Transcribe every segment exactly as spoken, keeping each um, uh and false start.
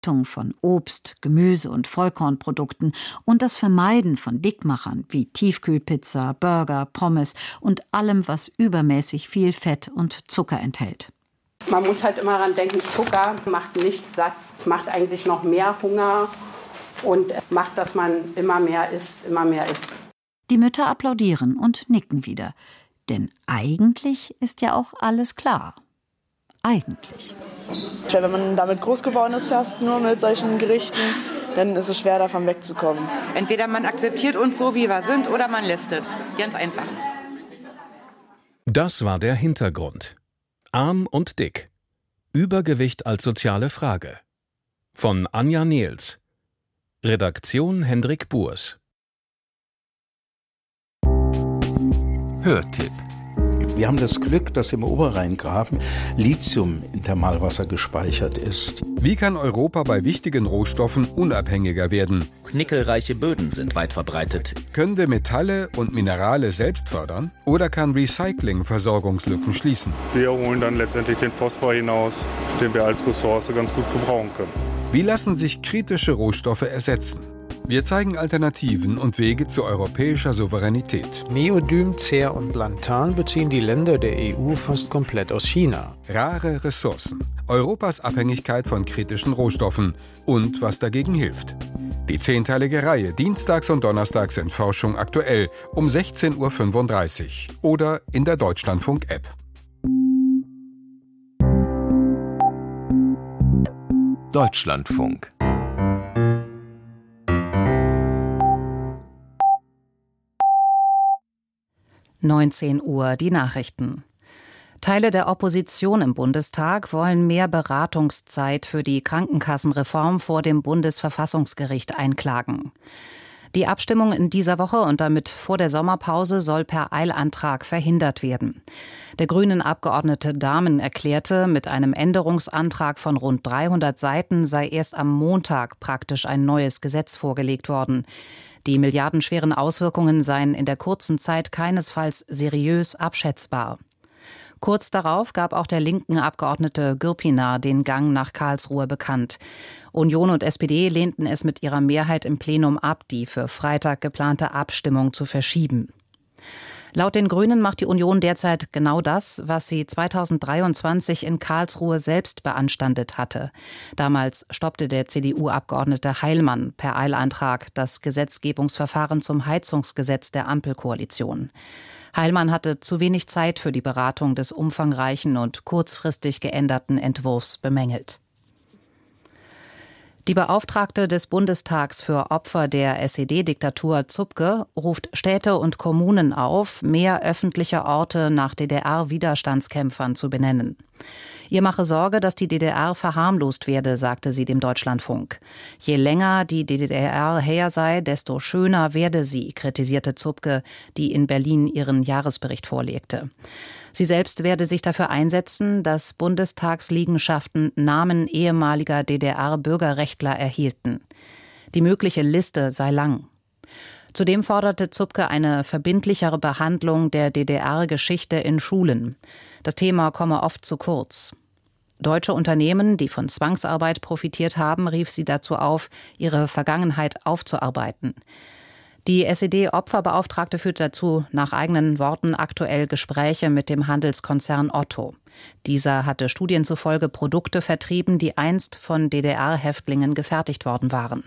von Obst, Gemüse und Vollkornprodukten und das Vermeiden von Dickmachern wie Tiefkühlpizza, Burger, Pommes und allem, was übermäßig viel Fett und Zucker enthält. Man muss halt immer daran denken, Zucker macht nicht satt, es macht eigentlich noch mehr Hunger und es macht, dass man immer mehr isst, immer mehr isst. Die Mütter applaudieren und nicken wieder, denn eigentlich ist ja auch alles klar. Eigentlich. Wenn man damit groß geworden ist, fast nur mit solchen Gerichten, dann ist es schwer, davon wegzukommen. Entweder man akzeptiert uns so, wie wir sind, oder man lässt es. Ganz einfach. Das war der Hintergrund. Arm und dick. Übergewicht als soziale Frage. Von Anja Nehls. Redaktion Hendrik Burs. Hörtipp. Wir haben das Glück, dass im Oberrheingraben Lithium in Thermalwasser gespeichert ist. Wie kann Europa bei wichtigen Rohstoffen unabhängiger werden? Nickelreiche Böden sind weit verbreitet. Können wir Metalle und Minerale selbst fördern? Oder kann Recycling Versorgungslücken schließen? Wir holen dann letztendlich den Phosphor hinaus, den wir als Ressource ganz gut gebrauchen können. Wie lassen sich kritische Rohstoffe ersetzen? Wir zeigen Alternativen und Wege zu europäischer Souveränität. Neodym, Cer und Lantan beziehen die Länder der E U fast komplett aus China. Rare Ressourcen, Europas Abhängigkeit von kritischen Rohstoffen und was dagegen hilft. Die zehnteilige Reihe dienstags und donnerstags in Forschung aktuell um sechzehn Uhr fünfunddreißig oder in der Deutschlandfunk-App. Deutschlandfunk. neunzehn Uhr, die Nachrichten. Teile der Opposition im Bundestag wollen mehr Beratungszeit für die Krankenkassenreform vor dem Bundesverfassungsgericht einklagen. Die Abstimmung in dieser Woche und damit vor der Sommerpause soll per Eilantrag verhindert werden. Der Grünen-Abgeordnete Dahmen erklärte, mit einem Änderungsantrag von rund dreihundert Seiten sei erst am Montag praktisch ein neues Gesetz vorgelegt worden. Die milliardenschweren Auswirkungen seien in der kurzen Zeit keinesfalls seriös abschätzbar. Kurz darauf gab auch der linken Abgeordnete Gürpiner den Gang nach Karlsruhe bekannt. Union und S P D lehnten es mit ihrer Mehrheit im Plenum ab, die für Freitag geplante Abstimmung zu verschieben. Laut den Grünen macht die Union derzeit genau das, was sie zweitausenddreiundzwanzig in Karlsruhe selbst beanstandet hatte. Damals stoppte der C D U-Abgeordnete Heilmann per Eilantrag das Gesetzgebungsverfahren zum Heizungsgesetz der Ampelkoalition. Heilmann hatte zu wenig Zeit für die Beratung des umfangreichen und kurzfristig geänderten Entwurfs bemängelt. Die Beauftragte des Bundestags für Opfer der S E D-Diktatur Zupke ruft Städte und Kommunen auf, mehr öffentliche Orte nach D D R-Widerstandskämpfern zu benennen. Ihr mache Sorge, dass die D D R verharmlost werde, sagte sie dem Deutschlandfunk. Je länger die D D R her sei, desto schöner werde sie, kritisierte Zupke, die in Berlin ihren Jahresbericht vorlegte. Sie selbst werde sich dafür einsetzen, dass Bundestagsliegenschaften Namen ehemaliger D D R-Bürgerrechtler erhielten. Die mögliche Liste sei lang. Zudem forderte Zupke eine verbindlichere Behandlung der D D R-Geschichte in Schulen. Das Thema komme oft zu kurz. Deutsche Unternehmen, die von Zwangsarbeit profitiert haben, rief sie dazu auf, ihre Vergangenheit aufzuarbeiten. Die S E D-Opferbeauftragte führt dazu nach eigenen Worten aktuell Gespräche mit dem Handelskonzern Otto. Dieser hatte Studien zufolge Produkte vertrieben, die einst von D D R-Häftlingen gefertigt worden waren.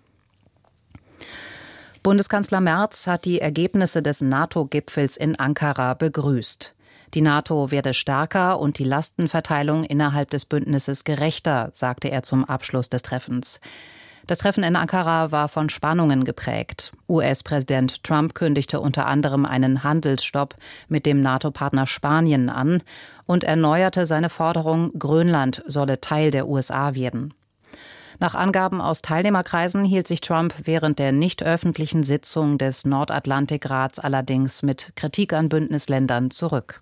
Bundeskanzler Merz hat die Ergebnisse des NATO-Gipfels in Ankara begrüßt. Die NATO werde stärker und die Lastenverteilung innerhalb des Bündnisses gerechter, sagte er zum Abschluss des Treffens. Das Treffen in Ankara war von Spannungen geprägt. U S-Präsident Trump kündigte unter anderem einen Handelsstopp mit dem NATO-Partner Spanien an und erneuerte seine Forderung, Grönland solle Teil der U S A werden. Nach Angaben aus Teilnehmerkreisen hielt sich Trump während der nicht öffentlichen Sitzung des Nordatlantikrats allerdings mit Kritik an Bündnisländern zurück.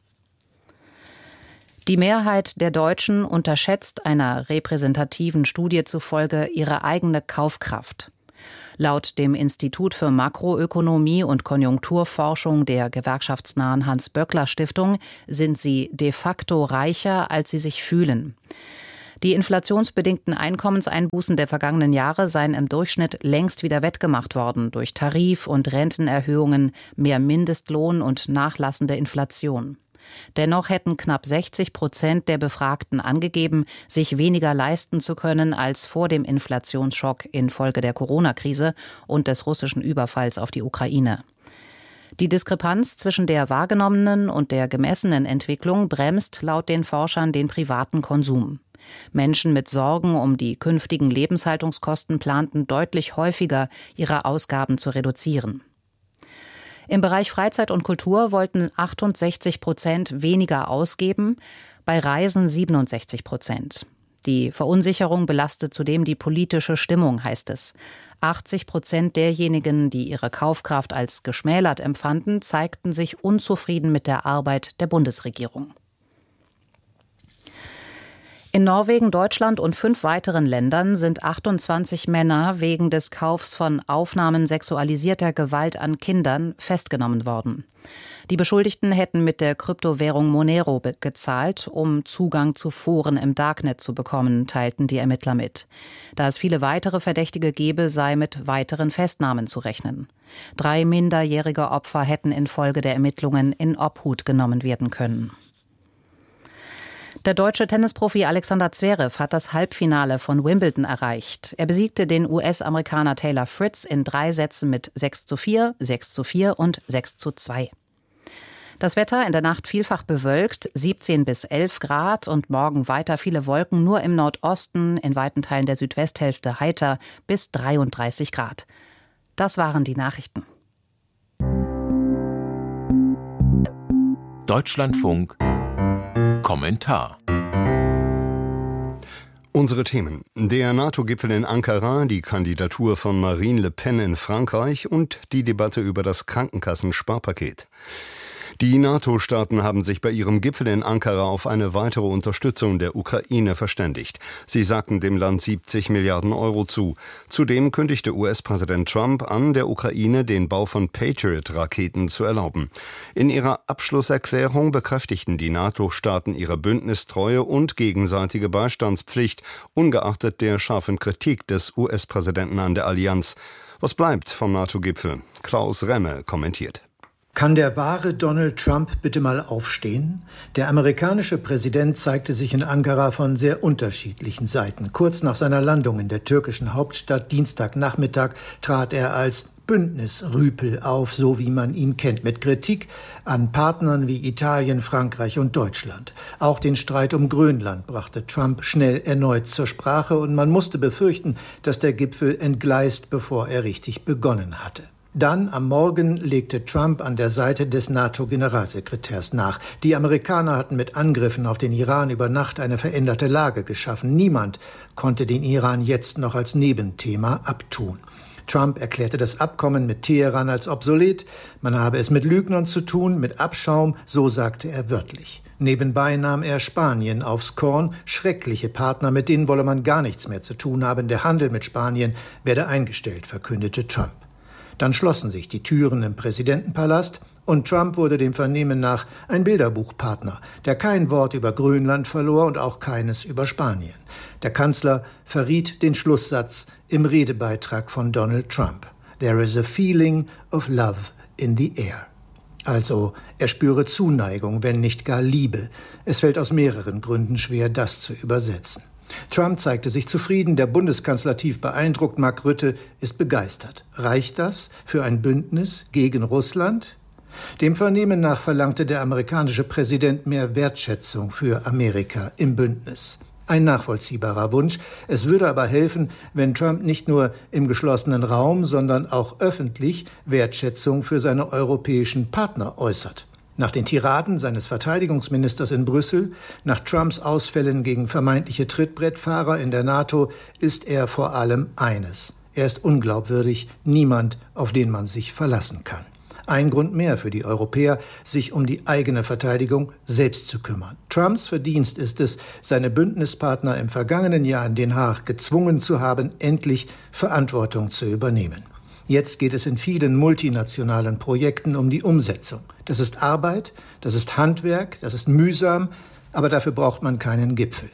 Die Mehrheit der Deutschen unterschätzt einer repräsentativen Studie zufolge ihre eigene Kaufkraft. Laut dem Institut für Makroökonomie und Konjunkturforschung der gewerkschaftsnahen Hans-Böckler-Stiftung sind sie de facto reicher, als sie sich fühlen. Die inflationsbedingten Einkommenseinbußen der vergangenen Jahre seien im Durchschnitt längst wieder wettgemacht worden durch Tarif- und Rentenerhöhungen, mehr Mindestlohn und nachlassende Inflation. Dennoch hätten knapp sechzig Prozent der Befragten angegeben, sich weniger leisten zu können als vor dem Inflationsschock infolge der Corona-Krise und des russischen Überfalls auf die Ukraine. Die Diskrepanz zwischen der wahrgenommenen und der gemessenen Entwicklung bremst laut den Forschern den privaten Konsum. Menschen mit Sorgen um die künftigen Lebenshaltungskosten planten deutlich häufiger, ihre Ausgaben zu reduzieren. Im Bereich Freizeit und Kultur wollten achtundsechzig Prozent weniger ausgeben, bei Reisen siebenundsechzig Prozent. Die Verunsicherung belastet zudem die politische Stimmung, heißt es. achtzig Prozent derjenigen, die ihre Kaufkraft als geschmälert empfanden, zeigten sich unzufrieden mit der Arbeit der Bundesregierung. In Norwegen, Deutschland und fünf weiteren Ländern sind achtundzwanzig Männer wegen des Kaufs von Aufnahmen sexualisierter Gewalt an Kindern festgenommen worden. Die Beschuldigten hätten mit der Kryptowährung Monero gezahlt, um Zugang zu Foren im Darknet zu bekommen, teilten die Ermittler mit. Da es viele weitere Verdächtige gebe, sei mit weiteren Festnahmen zu rechnen. Drei minderjährige Opfer hätten infolge der Ermittlungen in Obhut genommen werden können. Der deutsche Tennisprofi Alexander Zverev hat das Halbfinale von Wimbledon erreicht. Er besiegte den U S-Amerikaner Taylor Fritz in drei Sätzen mit sechs zu vier, sechs zu vier und sechs zu zwei. Das Wetter in der Nacht vielfach bewölkt, siebzehn bis elf Grad und morgen weiter viele Wolken, nur im Nordosten, in weiten Teilen der Südwesthälfte heiter bis dreiunddreißig Grad. Das waren die Nachrichten. Deutschlandfunk Kommentar. Unsere Themen: Der NATO-Gipfel in Ankara, die Kandidatur von Marine Le Pen in Frankreich und die Debatte über das Krankenkassensparpaket. Die NATO-Staaten haben sich bei ihrem Gipfel in Ankara auf eine weitere Unterstützung der Ukraine verständigt. Sie sagten dem Land siebzig Milliarden Euro zu. Zudem kündigte U S-Präsident Trump an, der Ukraine den Bau von Patriot-Raketen zu erlauben. In ihrer Abschlusserklärung bekräftigten die NATO-Staaten ihre Bündnistreue und gegenseitige Beistandspflicht, ungeachtet der scharfen Kritik des U S-Präsidenten an der Allianz. Was bleibt vom NATO-Gipfel? Klaus Remme kommentiert. Kann der wahre Donald Trump bitte mal aufstehen? Der amerikanische Präsident zeigte sich in Ankara von sehr unterschiedlichen Seiten. Kurz nach seiner Landung in der türkischen Hauptstadt Dienstagnachmittag trat er als Bündnisrüpel auf, so wie man ihn kennt, mit Kritik an Partnern wie Italien, Frankreich und Deutschland. Auch den Streit um Grönland brachte Trump schnell erneut zur Sprache und man musste befürchten, dass der Gipfel entgleist, bevor er richtig begonnen hatte. Dann am Morgen legte Trump an der Seite des NATO-Generalsekretärs nach. Die Amerikaner hatten mit Angriffen auf den Iran über Nacht eine veränderte Lage geschaffen. Niemand konnte den Iran jetzt noch als Nebenthema abtun. Trump erklärte das Abkommen mit Teheran als obsolet. Man habe es mit Lügnern zu tun, mit Abschaum, so sagte er wörtlich. Nebenbei nahm er Spanien aufs Korn. Schreckliche Partner, mit denen wolle man gar nichts mehr zu tun haben. Der Handel mit Spanien werde eingestellt, verkündete Trump. Dann schlossen sich die Türen im Präsidentenpalast und Trump wurde dem Vernehmen nach ein Bilderbuchpartner, der kein Wort über Grönland verlor und auch keines über Spanien. Der Kanzler verriet den Schlusssatz im Redebeitrag von Donald Trump. There is a feeling of love in the air. Also, er spüre Zuneigung, wenn nicht gar Liebe. Es fällt aus mehreren Gründen schwer, das zu übersetzen. Trump zeigte sich zufrieden, der Bundeskanzler tief beeindruckt, Mark Rutte ist begeistert. Reicht das für ein Bündnis gegen Russland? Dem Vernehmen nach verlangte der amerikanische Präsident mehr Wertschätzung für Amerika im Bündnis. Ein nachvollziehbarer Wunsch. Es würde aber helfen, wenn Trump nicht nur im geschlossenen Raum, sondern auch öffentlich Wertschätzung für seine europäischen Partner äußert. Nach den Tiraden seines Verteidigungsministers in Brüssel, nach Trumps Ausfällen gegen vermeintliche Trittbrettfahrer in der NATO, ist er vor allem eines. Er ist unglaubwürdig, niemand, auf den man sich verlassen kann. Ein Grund mehr für die Europäer, sich um die eigene Verteidigung selbst zu kümmern. Trumps Verdienst ist es, seine Bündnispartner im vergangenen Jahr in Den Haag gezwungen zu haben, endlich Verantwortung zu übernehmen. Jetzt geht es in vielen multinationalen Projekten um die Umsetzung. Das ist Arbeit, das ist Handwerk, das ist mühsam, aber dafür braucht man keinen Gipfel.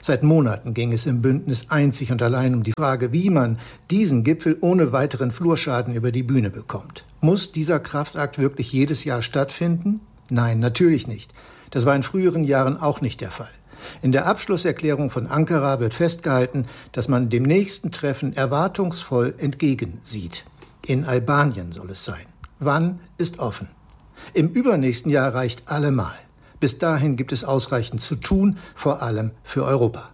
Seit Monaten ging es im Bündnis einzig und allein um die Frage, wie man diesen Gipfel ohne weiteren Flurschaden über die Bühne bekommt. Muss dieser Kraftakt wirklich jedes Jahr stattfinden? Nein, natürlich nicht. Das war in früheren Jahren auch nicht der Fall. In der Abschlusserklärung von Ankara wird festgehalten, dass man dem nächsten Treffen erwartungsvoll entgegensieht. In Albanien soll es sein. Wann ist offen. Im übernächsten Jahr reicht allemal. Bis dahin gibt es ausreichend zu tun, vor allem für Europa.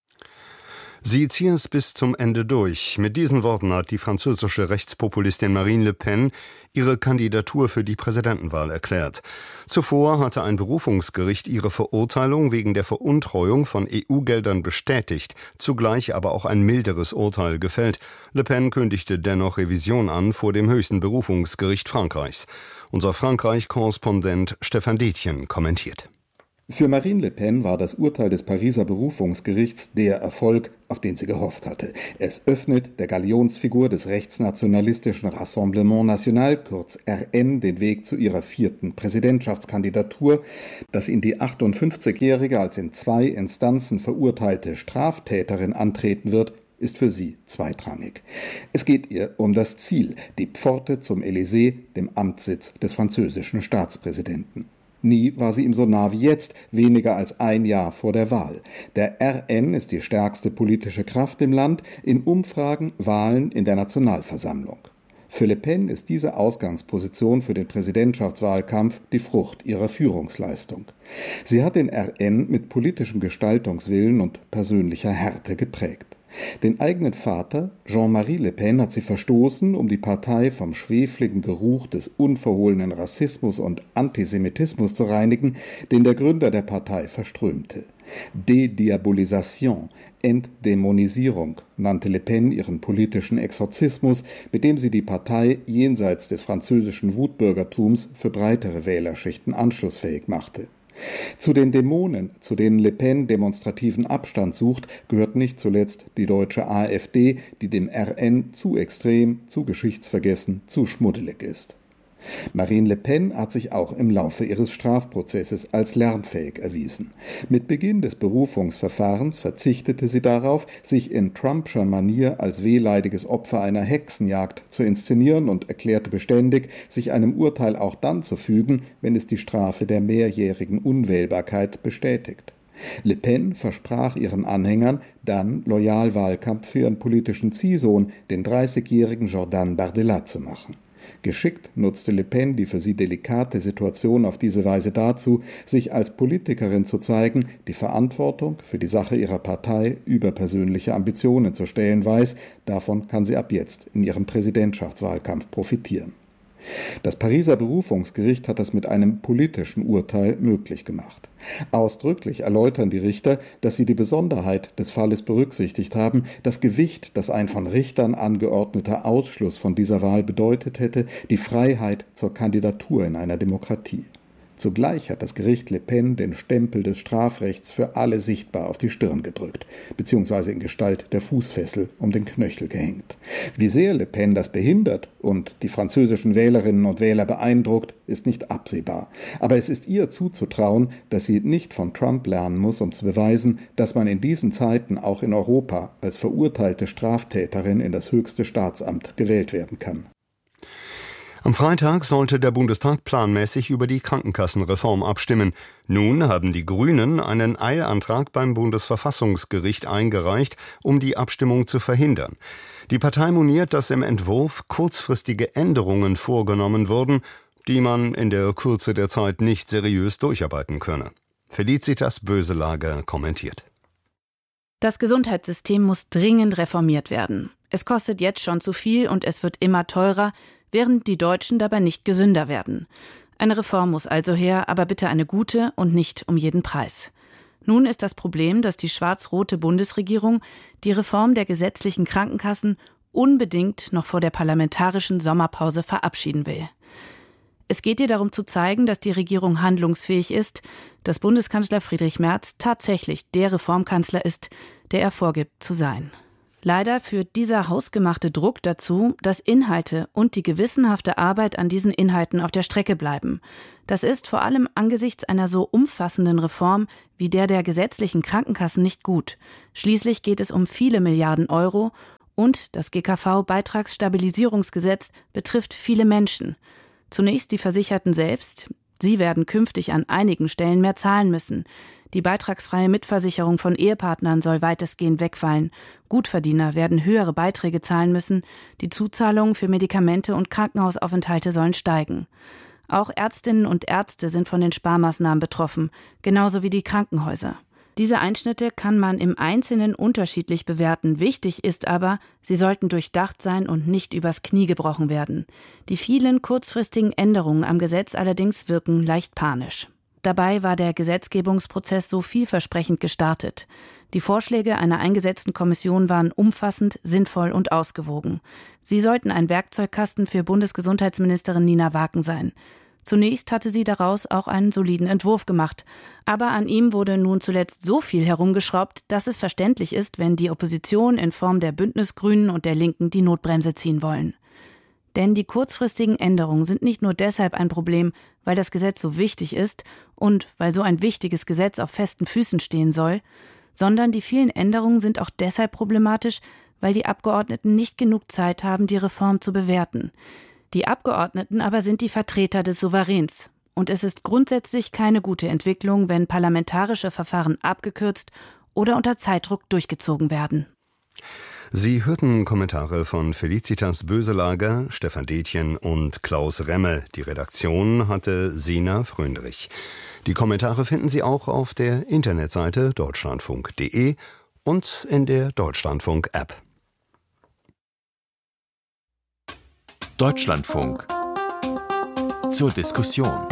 Sie ziehen es bis zum Ende durch. Mit diesen Worten hat die französische Rechtspopulistin Marine Le Pen ihre Kandidatur für die Präsidentenwahl erklärt. Zuvor hatte ein Berufungsgericht ihre Verurteilung wegen der Veruntreuung von E U-Geldern bestätigt, zugleich aber auch ein milderes Urteil gefällt. Le Pen kündigte dennoch Revision an vor dem höchsten Berufungsgericht Frankreichs. Unser Frankreich-Korrespondent Stefan Detjen kommentiert. Für Marine Le Pen war das Urteil des Pariser Berufungsgerichts der Erfolg, auf den sie gehofft hatte. Es öffnet der Galionsfigur des rechtsnationalistischen Rassemblement National, kurz R N, den Weg zu ihrer vierten Präsidentschaftskandidatur. Dass ihn die achtundfünfzigjährige als in zwei Instanzen verurteilte Straftäterin antreten wird, ist für sie zweitrangig. Es geht ihr um das Ziel, die Pforte zum Élysée, dem Amtssitz des französischen Staatspräsidenten. Nie war sie ihm so nah wie jetzt, weniger als ein Jahr vor der Wahl. Der R N ist die stärkste politische Kraft im Land, in Umfragen, Wahlen, in der Nationalversammlung. Für Le Pen ist diese Ausgangsposition für den Präsidentschaftswahlkampf die Frucht ihrer Führungsleistung. Sie hat den R N mit politischem Gestaltungswillen und persönlicher Härte geprägt. Den eigenen Vater, Jean-Marie Le Pen, hat sie verstoßen, um die Partei vom schwefligen Geruch des unverhohlenen Rassismus und Antisemitismus zu reinigen, den der Gründer der Partei verströmte. Dediabolisation, Entdämonisierung nannte Le Pen ihren politischen Exorzismus, mit dem sie die Partei jenseits des französischen Wutbürgertums für breitere Wählerschichten anschlussfähig machte. Zu den Dämonen, zu denen Le Pen demonstrativen Abstand sucht, gehört nicht zuletzt die deutsche AfD, die dem R N zu extrem, zu geschichtsvergessen, zu schmuddelig ist. Marine Le Pen hat sich auch im Laufe ihres Strafprozesses als lernfähig erwiesen. Mit Beginn des Berufungsverfahrens verzichtete sie darauf, sich in Trumpscher Manier als wehleidiges Opfer einer Hexenjagd zu inszenieren und erklärte beständig, sich einem Urteil auch dann zu fügen, wenn es die Strafe der mehrjährigen Unwählbarkeit bestätigt. Le Pen versprach ihren Anhängern dann Loyalwahlkampf für ihren politischen Ziehsohn, den dreißigjährigen Jordan Bardella, zu machen. Geschickt nutzte Le Pen die für sie delikate Situation auf diese Weise dazu, sich als Politikerin zu zeigen, die Verantwortung für die Sache ihrer Partei über persönliche Ambitionen zu stellen weiß. Davon kann sie ab jetzt in ihrem Präsidentschaftswahlkampf profitieren. Das Pariser Berufungsgericht hat das mit einem politischen Urteil möglich gemacht. Ausdrücklich erläutern die Richter, dass sie die Besonderheit des Falles berücksichtigt haben, das Gewicht, das ein von Richtern angeordneter Ausschluss von dieser Wahl bedeutet hätte, die Freiheit zur Kandidatur in einer Demokratie. Zugleich hat das Gericht Le Pen den Stempel des Strafrechts für alle sichtbar auf die Stirn gedrückt, beziehungsweise in Gestalt der Fußfessel um den Knöchel gehängt. Wie sehr Le Pen das behindert und die französischen Wählerinnen und Wähler beeindruckt, ist nicht absehbar. Aber es ist ihr zuzutrauen, dass sie nicht von Trump lernen muss, um zu beweisen, dass man in diesen Zeiten auch in Europa als verurteilte Straftäterin in das höchste Staatsamt gewählt werden kann. Am Freitag sollte der Bundestag planmäßig über die Krankenkassenreform abstimmen. Nun haben die Grünen einen Eilantrag beim Bundesverfassungsgericht eingereicht, um die Abstimmung zu verhindern. Die Partei moniert, dass im Entwurf kurzfristige Änderungen vorgenommen wurden, die man in der Kürze der Zeit nicht seriös durcharbeiten könne. Felicitas Böselager kommentiert. Das Gesundheitssystem muss dringend reformiert werden. Es kostet jetzt schon zu viel und es wird immer teurer, während die Deutschen dabei nicht gesünder werden. Eine Reform muss also her, aber bitte eine gute und nicht um jeden Preis. Nun ist das Problem, dass die schwarz-rote Bundesregierung die Reform der gesetzlichen Krankenkassen unbedingt noch vor der parlamentarischen Sommerpause verabschieden will. Es geht ihr darum zu zeigen, dass die Regierung handlungsfähig ist, dass Bundeskanzler Friedrich Merz tatsächlich der Reformkanzler ist, der er vorgibt zu sein. Leider führt dieser hausgemachte Druck dazu, dass Inhalte und die gewissenhafte Arbeit an diesen Inhalten auf der Strecke bleiben. Das ist vor allem angesichts einer so umfassenden Reform wie der der gesetzlichen Krankenkassen nicht gut. Schließlich geht es um viele Milliarden Euro und das G K V-Beitragsstabilisierungsgesetz betrifft viele Menschen. Zunächst die Versicherten selbst. Sie werden künftig an einigen Stellen mehr zahlen müssen. Die beitragsfreie Mitversicherung von Ehepartnern soll weitestgehend wegfallen. Gutverdiener werden höhere Beiträge zahlen müssen. Die Zuzahlungen für Medikamente und Krankenhausaufenthalte sollen steigen. Auch Ärztinnen und Ärzte sind von den Sparmaßnahmen betroffen, genauso wie die Krankenhäuser. Diese Einschnitte kann man im Einzelnen unterschiedlich bewerten. Wichtig ist aber, sie sollten durchdacht sein und nicht übers Knie gebrochen werden. Die vielen kurzfristigen Änderungen am Gesetz allerdings wirken leicht panisch. Dabei war der Gesetzgebungsprozess so vielversprechend gestartet. Die Vorschläge einer eingesetzten Kommission waren umfassend, sinnvoll und ausgewogen. Sie sollten ein Werkzeugkasten für Bundesgesundheitsministerin Nina Waken sein. Zunächst hatte sie daraus auch einen soliden Entwurf gemacht. Aber an ihm wurde nun zuletzt so viel herumgeschraubt, dass es verständlich ist, wenn die Opposition in Form der Bündnisgrünen und der Linken die Notbremse ziehen wollen. Denn die kurzfristigen Änderungen sind nicht nur deshalb ein Problem, weil das Gesetz so wichtig ist und weil so ein wichtiges Gesetz auf festen Füßen stehen soll, sondern die vielen Änderungen sind auch deshalb problematisch, weil die Abgeordneten nicht genug Zeit haben, die Reform zu bewerten. Die Abgeordneten aber sind die Vertreter des Souveräns. Und es ist grundsätzlich keine gute Entwicklung, wenn parlamentarische Verfahren abgekürzt oder unter Zeitdruck durchgezogen werden. Sie hörten Kommentare von Felicitas Böselager, Stefan Detjen und Klaus Remme. Die Redaktion hatte Sina Fröndrich. Die Kommentare finden Sie auch auf der Internetseite deutschlandfunk punkt de und in der Deutschlandfunk-App. Deutschlandfunk zur Diskussion.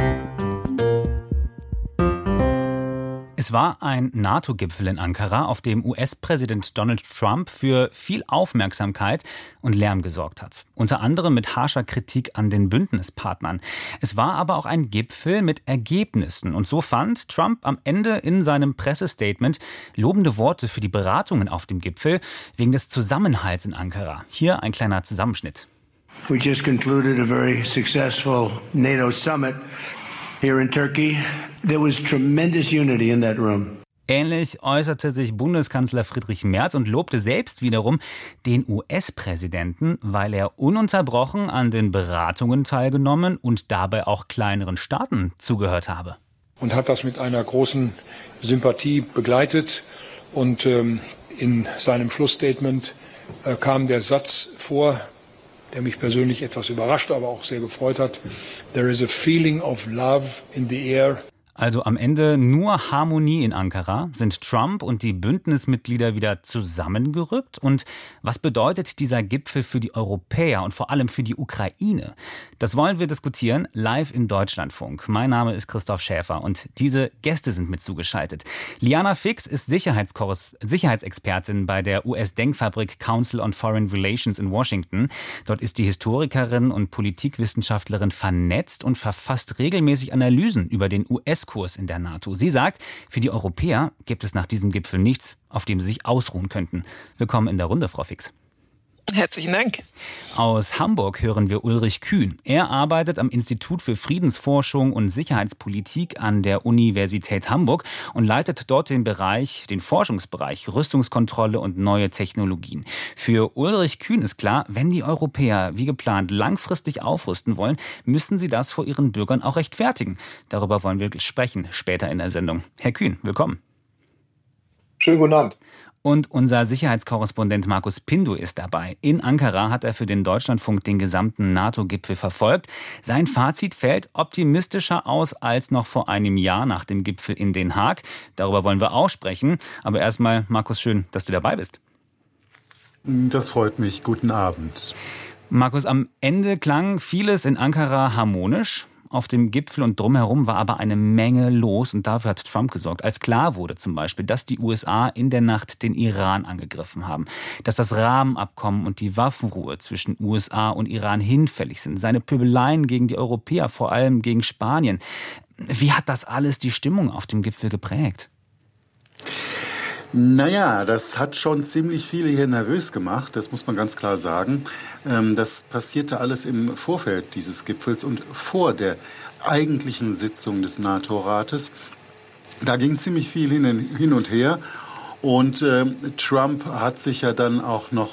Es war ein NATO-Gipfel in Ankara, auf dem U S-Präsident Donald Trump für viel Aufmerksamkeit und Lärm gesorgt hat. Unter anderem mit harscher Kritik an den Bündnispartnern. Es war aber auch ein Gipfel mit Ergebnissen. Und so fand Trump am Ende in seinem Pressestatement lobende Worte für die Beratungen auf dem Gipfel wegen des Zusammenhalts in Ankara. Hier ein kleiner Zusammenschnitt. We just concluded a very successful NATO summit here in Turkey. There was tremendous unity in that room. Ähnlich äußerte sich Bundeskanzler Friedrich Merz und lobte selbst wiederum den U S-Präsidenten, weil er ununterbrochen an den Beratungen teilgenommen und dabei auch kleineren Staaten zugehört habe. Und hat das mit einer großen Sympathie begleitet. Und ähm, in seinem Schlussstatement äh, kam der Satz vor, der mich persönlich etwas überrascht, aber auch sehr gefreut hat. There is a feeling of love in the air. Also am Ende nur Harmonie in Ankara. Sind Trump und die Bündnismitglieder wieder zusammengerückt? Und was bedeutet dieser Gipfel für die Europäer und vor allem für die Ukraine? Das wollen wir diskutieren live im Deutschlandfunk. Mein Name ist Christoph Schäfer und diese Gäste sind mit zugeschaltet. Liana Fix ist Sicherheitsexpertin bei der U S-Denkfabrik Council on Foreign Relations in Washington. Dort ist die Historikerin und Politikwissenschaftlerin vernetzt und verfasst regelmäßig Analysen über den U S-Kurs in der NATO. Sie sagt, für die Europäer gibt es nach diesem Gipfel nichts, auf dem sie sich ausruhen könnten. Willkommen in der Runde, Frau Fix. Herzlichen Dank. Aus Hamburg hören wir Ulrich Kühn. Er arbeitet am Institut für Friedensforschung und Sicherheitspolitik an der Universität Hamburg und leitet dort den Bereich, den Forschungsbereich Rüstungskontrolle und neue Technologien. Für Ulrich Kühn ist klar, wenn die Europäer wie geplant langfristig aufrüsten wollen, müssen sie das vor ihren Bürgern auch rechtfertigen. Darüber wollen wir sprechen später in der Sendung. Herr Kühn, willkommen. Schönen guten Abend. Und unser Sicherheitskorrespondent Markus Pindu ist dabei. In Ankara hat er für den Deutschlandfunk den gesamten NATO-Gipfel verfolgt. Sein Fazit fällt optimistischer aus als noch vor einem Jahr nach dem Gipfel in Den Haag. Darüber wollen wir auch sprechen. Aber erstmal, Markus, schön, dass du dabei bist. Das freut mich. Guten Abend. Markus, am Ende klang vieles in Ankara harmonisch. Auf dem Gipfel und drumherum war aber eine Menge los und dafür hat Trump gesorgt. Als klar wurde zum Beispiel, dass die U S A in der Nacht den Iran angegriffen haben, dass das Rahmenabkommen und die Waffenruhe zwischen U S A und Iran hinfällig sind, seine Pöbeleien gegen die Europäer, vor allem gegen Spanien. Wie hat das alles die Stimmung auf dem Gipfel geprägt? Naja, das hat schon ziemlich viele hier nervös gemacht, das muss man ganz klar sagen. Das passierte alles im Vorfeld dieses Gipfels und vor der eigentlichen Sitzung des NATO-Rates. Da ging ziemlich viel hin und her und Trump hat sich ja dann auch noch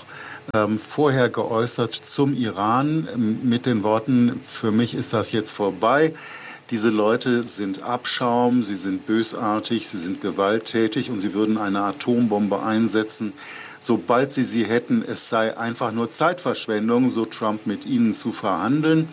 vorher geäußert zum Iran mit den Worten, für mich ist das jetzt vorbei. Diese Leute sind Abschaum, sie sind bösartig, sie sind gewalttätig und sie würden eine Atombombe einsetzen, sobald sie sie hätten. Es sei einfach nur Zeitverschwendung, so Trump mit ihnen zu verhandeln.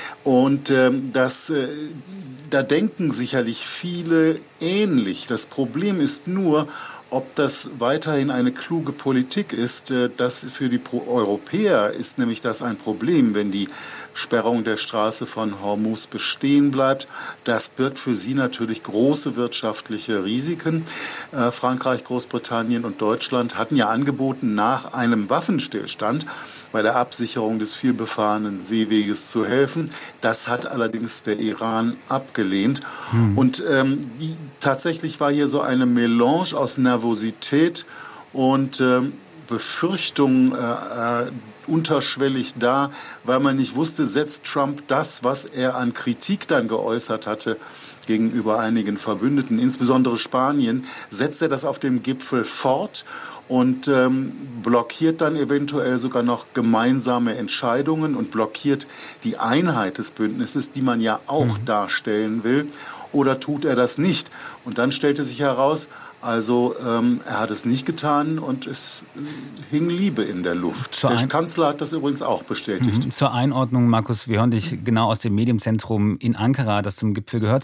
Und äh, das, äh, da denken sicherlich viele ähnlich. Das Problem ist nur, ob das weiterhin eine kluge Politik ist. Das für die Europäer ist nämlich das ein Problem, wenn die Sperrung der Straße von Hormuz bestehen bleibt. Das birgt für sie natürlich große wirtschaftliche Risiken. Äh, Frankreich, Großbritannien und Deutschland hatten ja angeboten, nach einem Waffenstillstand bei der Absicherung des vielbefahrenen Seeweges zu helfen. Das hat allerdings der Iran abgelehnt. Hm. Und ähm, die, tatsächlich war hier so eine Melange aus Nervosität und äh, Befürchtung äh, äh, unterschwellig da, weil man nicht wusste, setzt Trump das, was er an Kritik dann geäußert hatte gegenüber einigen Verbündeten, insbesondere Spanien, setzt er das auf dem Gipfel fort und ähm, blockiert dann eventuell sogar noch gemeinsame Entscheidungen und blockiert die Einheit des Bündnisses, die man ja auch mhm. darstellen will, oder tut er das nicht? Und dann stellte sich heraus, also ähm, er hat es nicht getan und es hing Liebe in der Luft. Zur der Kanzler hat das übrigens auch bestätigt. Mhm. Zur Einordnung, Markus, wir hören dich genau aus dem Medienzentrum in Ankara, das zum Gipfel gehört.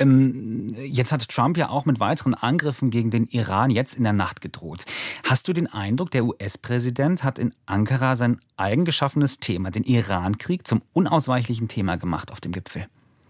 Ähm, jetzt hat Trump ja auch mit weiteren Angriffen gegen den Iran jetzt in der Nacht gedroht. Hast du den Eindruck, der U S-Präsident hat in Ankara sein eigen geschaffenes Thema, den Iran-Krieg, zum unausweichlichen Thema gemacht auf dem Gipfel?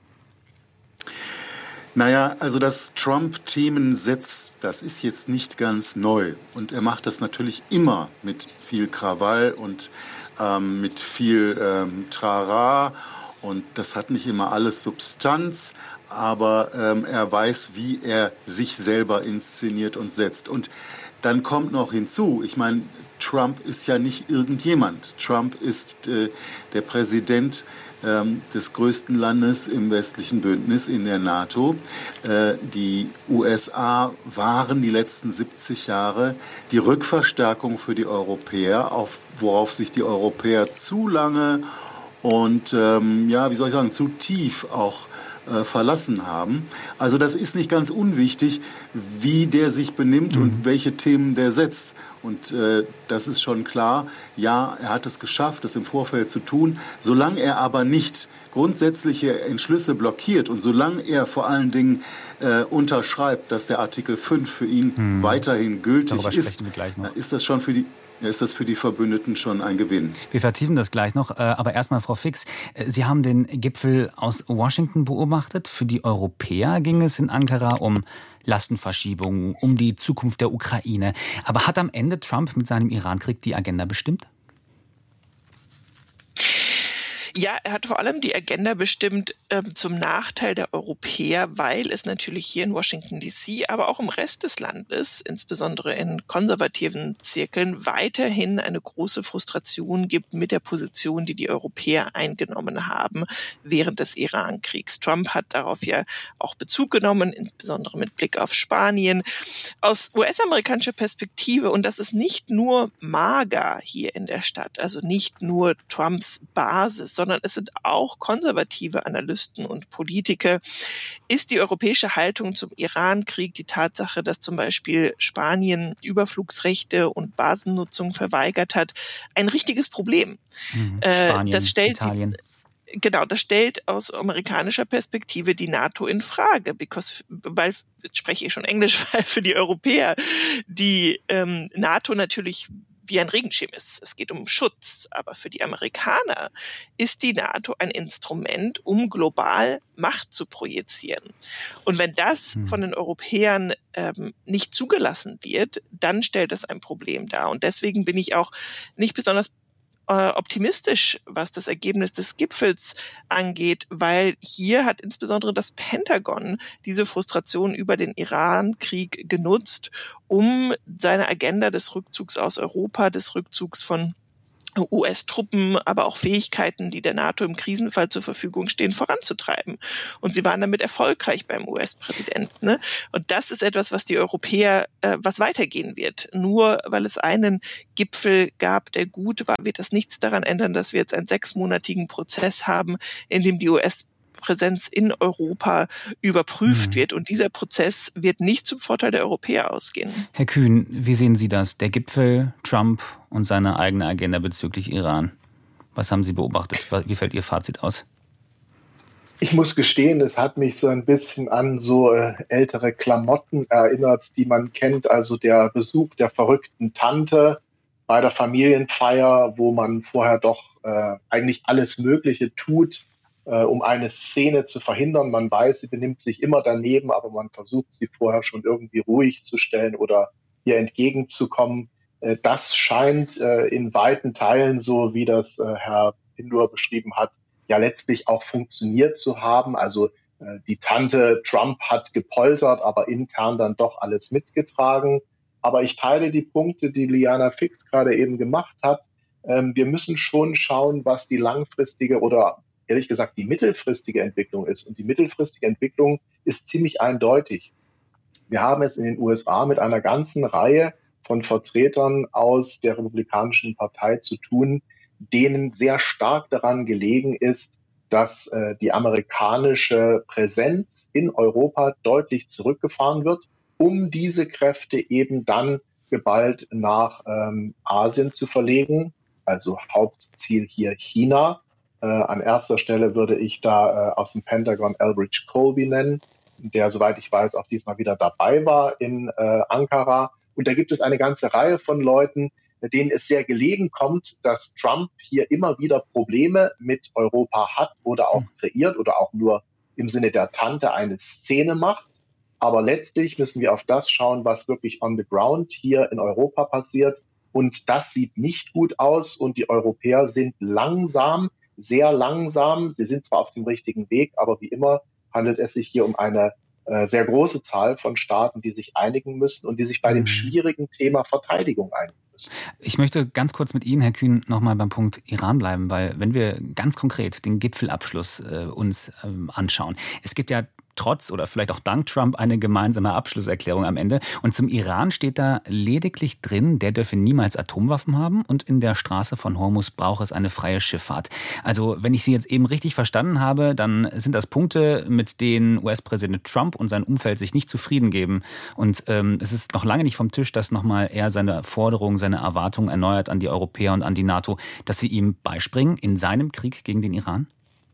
Naja, also dass Trump Themen setzt, das ist jetzt nicht ganz neu. Und er macht das natürlich immer mit viel Krawall und ähm, mit viel ähm, Trara. Und das hat nicht immer alles Substanz, aber ähm, er weiß, wie er sich selber inszeniert und setzt. Und dann kommt noch hinzu, ich meine, Trump ist ja nicht irgendjemand. Trump ist äh, der Präsident des größten Landes im westlichen Bündnis in der NATO. Die U S A waren die letzten siebzig Jahre die Rückverstärkung für die Europäer, auf, worauf sich die Europäer zu lange und, ähm, ja, wie soll ich sagen, zu tief auch äh, verlassen haben. Also das ist nicht ganz unwichtig, wie der sich benimmt mhm. und welche Themen der setzt. Und äh, das ist schon klar, ja, er hat es geschafft, das im Vorfeld zu tun. Solange er aber nicht grundsätzliche Entschlüsse blockiert und solange er vor allen Dingen äh, unterschreibt, dass der Artikel fünf für ihn hm. weiterhin gültig Darüber ist, ist das schon für die ist das für die Verbündeten schon ein Gewinn. Wir vertiefen das gleich noch, aber erstmal, Frau Fix, Sie haben den Gipfel aus Washington beobachtet. Für die Europäer ging es in Ankara um Lastenverschiebungen, um die Zukunft der Ukraine. Aber hat am Ende Trump mit seinem Irankrieg die Agenda bestimmt? Ja, er hat vor allem die Agenda bestimmt äh, zum Nachteil der Europäer, weil es natürlich hier in Washington D C, aber auch im Rest des Landes, insbesondere in konservativen Zirkeln, weiterhin eine große Frustration gibt mit der Position, die die Europäer eingenommen haben während des Iran-Kriegs. Trump hat darauf ja auch Bezug genommen, insbesondere mit Blick auf Spanien. Aus U S-amerikanischer Perspektive, und das ist nicht nur MAGA hier in der Stadt, also nicht nur Trumps Basis, sondern es sind auch konservative Analysten und Politiker, ist die europäische Haltung zum Iran-Krieg, die Tatsache, dass zum Beispiel Spanien Überflugsrechte und Basennutzung verweigert hat, ein richtiges Problem. Mhm. Spanien, das stellt Italien. Die, Genau, das stellt aus amerikanischer Perspektive die NATO in Frage, because, weil, jetzt spreche ich schon Englisch, weil für die Europäer die ähm, NATO natürlich wie ein Regenschirm ist. Es geht um Schutz. Aber für die Amerikaner ist die NATO ein Instrument, um global Macht zu projizieren. Und wenn das hm. von den Europäern ähm, nicht zugelassen wird, dann stellt das ein Problem dar. Und deswegen bin ich auch nicht besonders optimistisch, was das Ergebnis des Gipfels angeht, weil hier hat insbesondere das Pentagon diese Frustration über den Iran-Krieg genutzt, um seine Agenda des Rückzugs aus Europa, des Rückzugs von U S-Truppen, aber auch Fähigkeiten, die der NATO im Krisenfall zur Verfügung stehen, voranzutreiben. Und sie waren damit erfolgreich beim U S-Präsidenten. Ne? Und das ist etwas, was die Europäer, äh, was weitergehen wird. Nur weil es einen Gipfel gab, der gut war, wird das nichts daran ändern, dass wir jetzt einen sechsmonatigen Prozess haben, in dem die U S Präsenz in Europa überprüft mhm. wird. Und dieser Prozess wird nicht zum Vorteil der Europäer ausgehen. Herr Kühn, wie sehen Sie das? Der Gipfel, Trump und seine eigene Agenda bezüglich Iran. Was haben Sie beobachtet? Wie fällt Ihr Fazit aus? Ich muss gestehen, es hat mich so ein bisschen an so äh, ältere Klamotten erinnert, die man kennt. Also der Besuch der verrückten Tante bei der Familienfeier, wo man vorher doch äh, eigentlich alles Mögliche tut, um eine Szene zu verhindern. Man weiß, sie benimmt sich immer daneben, aber man versucht, sie vorher schon irgendwie ruhig zu stellen oder ihr entgegenzukommen. Das scheint in weiten Teilen, so wie das Herr Pindur beschrieben hat, ja letztlich auch funktioniert zu haben. Also die Tante Trump hat gepoltert, aber intern dann doch alles mitgetragen. Aber ich teile die Punkte, die Liana Fix gerade eben gemacht hat. Wir müssen schon schauen, was die langfristige oder ehrlich gesagt die mittelfristige Entwicklung ist. Und die mittelfristige Entwicklung ist ziemlich eindeutig. Wir haben es in den U S A mit einer ganzen Reihe von Vertretern aus der Republikanischen Partei zu tun, denen sehr stark daran gelegen ist, dass äh, die amerikanische Präsenz in Europa deutlich zurückgefahren wird, um diese Kräfte eben dann geballt nach ähm, Asien zu verlegen. Also Hauptziel hier China. Äh, an erster Stelle würde ich da äh, aus dem Pentagon Elbridge Colby nennen, der, soweit ich weiß, auch diesmal wieder dabei war in äh, Ankara. Und da gibt es eine ganze Reihe von Leuten, denen es sehr gelegen kommt, dass Trump hier immer wieder Probleme mit Europa hat oder auch kreiert oder auch nur im Sinne der Tante eine Szene macht. Aber letztlich müssen wir auf das schauen, was wirklich on the ground hier in Europa passiert. Und das sieht nicht gut aus. Und die Europäer sind langsam, sehr langsam. Sie sind zwar auf dem richtigen Weg, aber wie immer handelt es sich hier um eine äh, sehr große Zahl von Staaten, die sich einigen müssen und die sich bei dem schwierigen Thema Verteidigung einigen müssen. Ich möchte ganz kurz mit Ihnen, Herr Kühn, nochmal beim Punkt Iran bleiben, weil wenn wir ganz konkret den Gipfelabschluss äh, uns ähm, anschauen, es gibt ja trotz oder vielleicht auch dank Trump eine gemeinsame Abschlusserklärung am Ende. Und zum Iran steht da lediglich drin, der dürfe niemals Atomwaffen haben und in der Straße von Hormuz brauche es eine freie Schifffahrt. Also wenn ich Sie jetzt eben richtig verstanden habe, dann sind das Punkte, mit denen U S-Präsident Trump und sein Umfeld sich nicht zufrieden geben. Und ähm, es ist noch lange nicht vom Tisch, dass nochmal er seine Forderungen, seine Erwartungen erneuert an die Europäer und an die NATO, dass sie ihm beispringen in seinem Krieg gegen den Iran?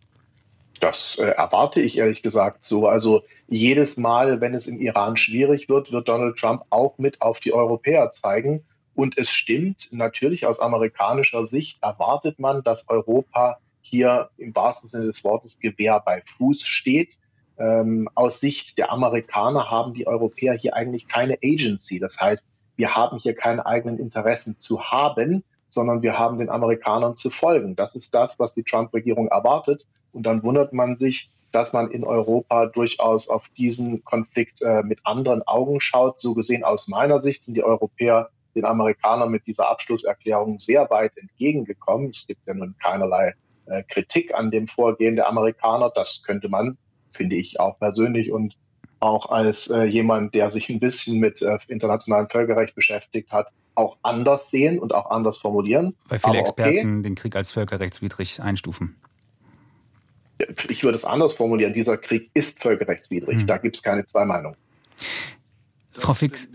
Das äh, erwarte ich ehrlich gesagt so. Also jedes Mal, wenn es im Iran schwierig wird, wird Donald Trump auch mit auf die Europäer zeigen. Und es stimmt, natürlich aus amerikanischer Sicht erwartet man, dass Europa hier im wahrsten Sinne des Wortes Gewehr bei Fuß steht. Ähm, aus Sicht der Amerikaner haben die Europäer hier eigentlich keine Agency. Das heißt, wir haben hier keine eigenen Interessen zu haben, sondern wir haben den Amerikanern zu folgen. Das ist das, was die Trump-Regierung erwartet. Und dann wundert man sich, dass man in Europa durchaus auf diesen Konflikt äh, mit anderen Augen schaut. So gesehen aus meiner Sicht sind die Europäer den Amerikanern mit dieser Abschlusserklärung sehr weit entgegengekommen. Es gibt ja nun keinerlei äh, Kritik an dem Vorgehen der Amerikaner. Das könnte man, finde ich, auch persönlich und auch als äh, jemand, der sich ein bisschen mit äh, internationalem Völkerrecht beschäftigt hat, auch anders sehen und auch anders formulieren. Weil viele Aber Experten okay, den Krieg als völkerrechtswidrig einstufen. Ich würde es anders formulieren. Dieser Krieg ist völkerrechtswidrig. Hm. Da gibt es keine zwei Meinungen. Frau Fix,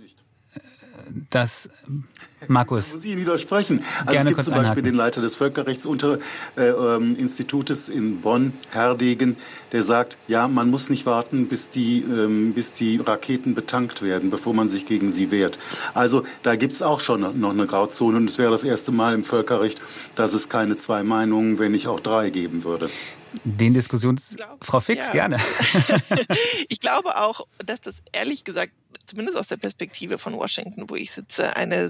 das Markus. Da muss ich Ihnen widersprechen. Also Gerne es gibt kurz zum Beispiel einhaken. den Leiter des Völkerrechtsinstitutes äh, in Bonn, Herdegen, der sagt, ja, man muss nicht warten, bis die, ähm, bis die Raketen betankt werden, bevor man sich gegen sie wehrt. Also da gibt es auch schon noch eine Grauzone und es wäre das erste Mal im Völkerrecht, dass es keine zwei Meinungen, wenn nicht auch drei geben würde. Den Diskussions... Glaub, Frau Fix, ja. gerne. Ich glaube auch, dass das ehrlich gesagt, zumindest aus der Perspektive von Washington, wo ich sitze, eine sehr deutliche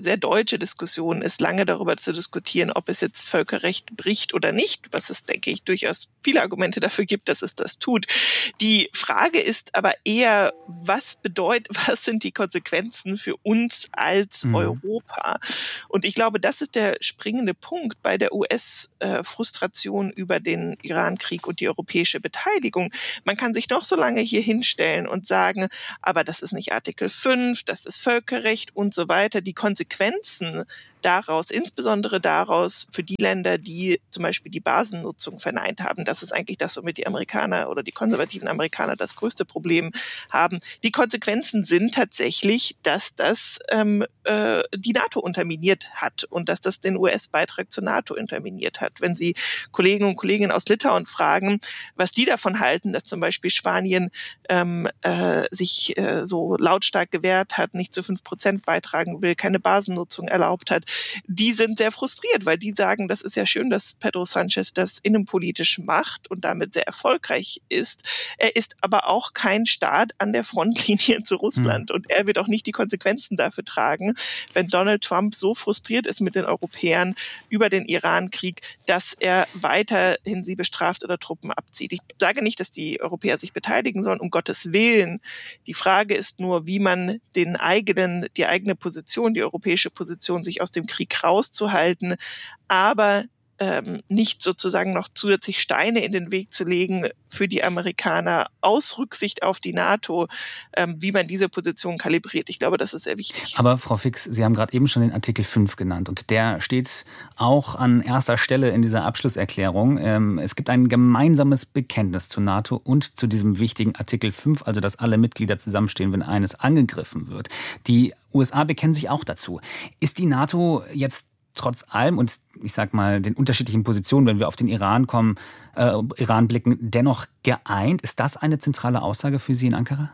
deutsche Diskussion ist, lange darüber zu diskutieren, ob es jetzt Völkerrecht bricht oder nicht, was es, denke ich, durchaus viele Argumente dafür gibt, dass es das tut. Die Frage ist aber eher, was bedeutet, was sind die Konsequenzen für uns als mhm. Europa? Und ich glaube, das ist der springende Punkt bei der U S-Frustration über den Iran-Krieg und die europäische Beteiligung. Man kann sich noch so lange hier hinstellen und sagen, aber das ist nicht Artikel fünf, das ist Völkerrecht und so weiter. Die Konsequenzen daraus, insbesondere daraus für die Länder, die zum Beispiel die Basennutzung verneint haben, das ist eigentlich das, womit die Amerikaner oder die konservativen Amerikaner das größte Problem haben. Die Konsequenzen sind tatsächlich, dass das ähm, äh, die NATO unterminiert hat und dass das den U S-Beitrag zur NATO unterminiert hat. Wenn Sie Kollegen und Kolleginnen aus Litauen fragen, was die davon halten, dass zum Beispiel Spanien ähm, äh, sich äh, so lautstark gewehrt hat, nicht zu fünf Prozent beitragen will, keine Basennutzung erlaubt hat, die sind sehr frustriert, weil die sagen, das ist ja schön, dass Pedro Sanchez das innenpolitisch macht und damit sehr erfolgreich ist. Er ist aber auch kein Staat an der Frontlinie zu Russland mhm. und er wird auch nicht die Konsequenzen dafür tragen, wenn Donald Trump so frustriert ist mit den Europäern über den Iran-Krieg, dass er weiterhin sie bestraft oder Truppen abzieht. Ich sage nicht, dass die Europäer sich beteiligen sollen, um Gottes Willen. Die Frage ist nur, wie man den eigenen, die eigene Position, die europäische Position, sich aus dem Krieg rauszuhalten, aber ähm, nicht sozusagen noch zusätzlich Steine in den Weg zu legen für die Amerikaner aus Rücksicht auf die NATO, ähm, wie man diese Position kalibriert. Ich glaube, das ist sehr wichtig. Aber Frau Fix, Sie haben gerade eben schon den Artikel fünf genannt und der steht auch an erster Stelle in dieser Abschlusserklärung. Ähm, es gibt ein gemeinsames Bekenntnis zur NATO und zu diesem wichtigen Artikel fünf, also dass alle Mitglieder zusammenstehen, wenn eines angegriffen wird. Die U S A bekennen sich auch dazu. Ist die NATO jetzt trotz allem und ich sag mal den unterschiedlichen Positionen, wenn wir auf den Iran kommen, äh, Iran blicken, dennoch geeint? Ist das eine zentrale Aussage für Sie in Ankara?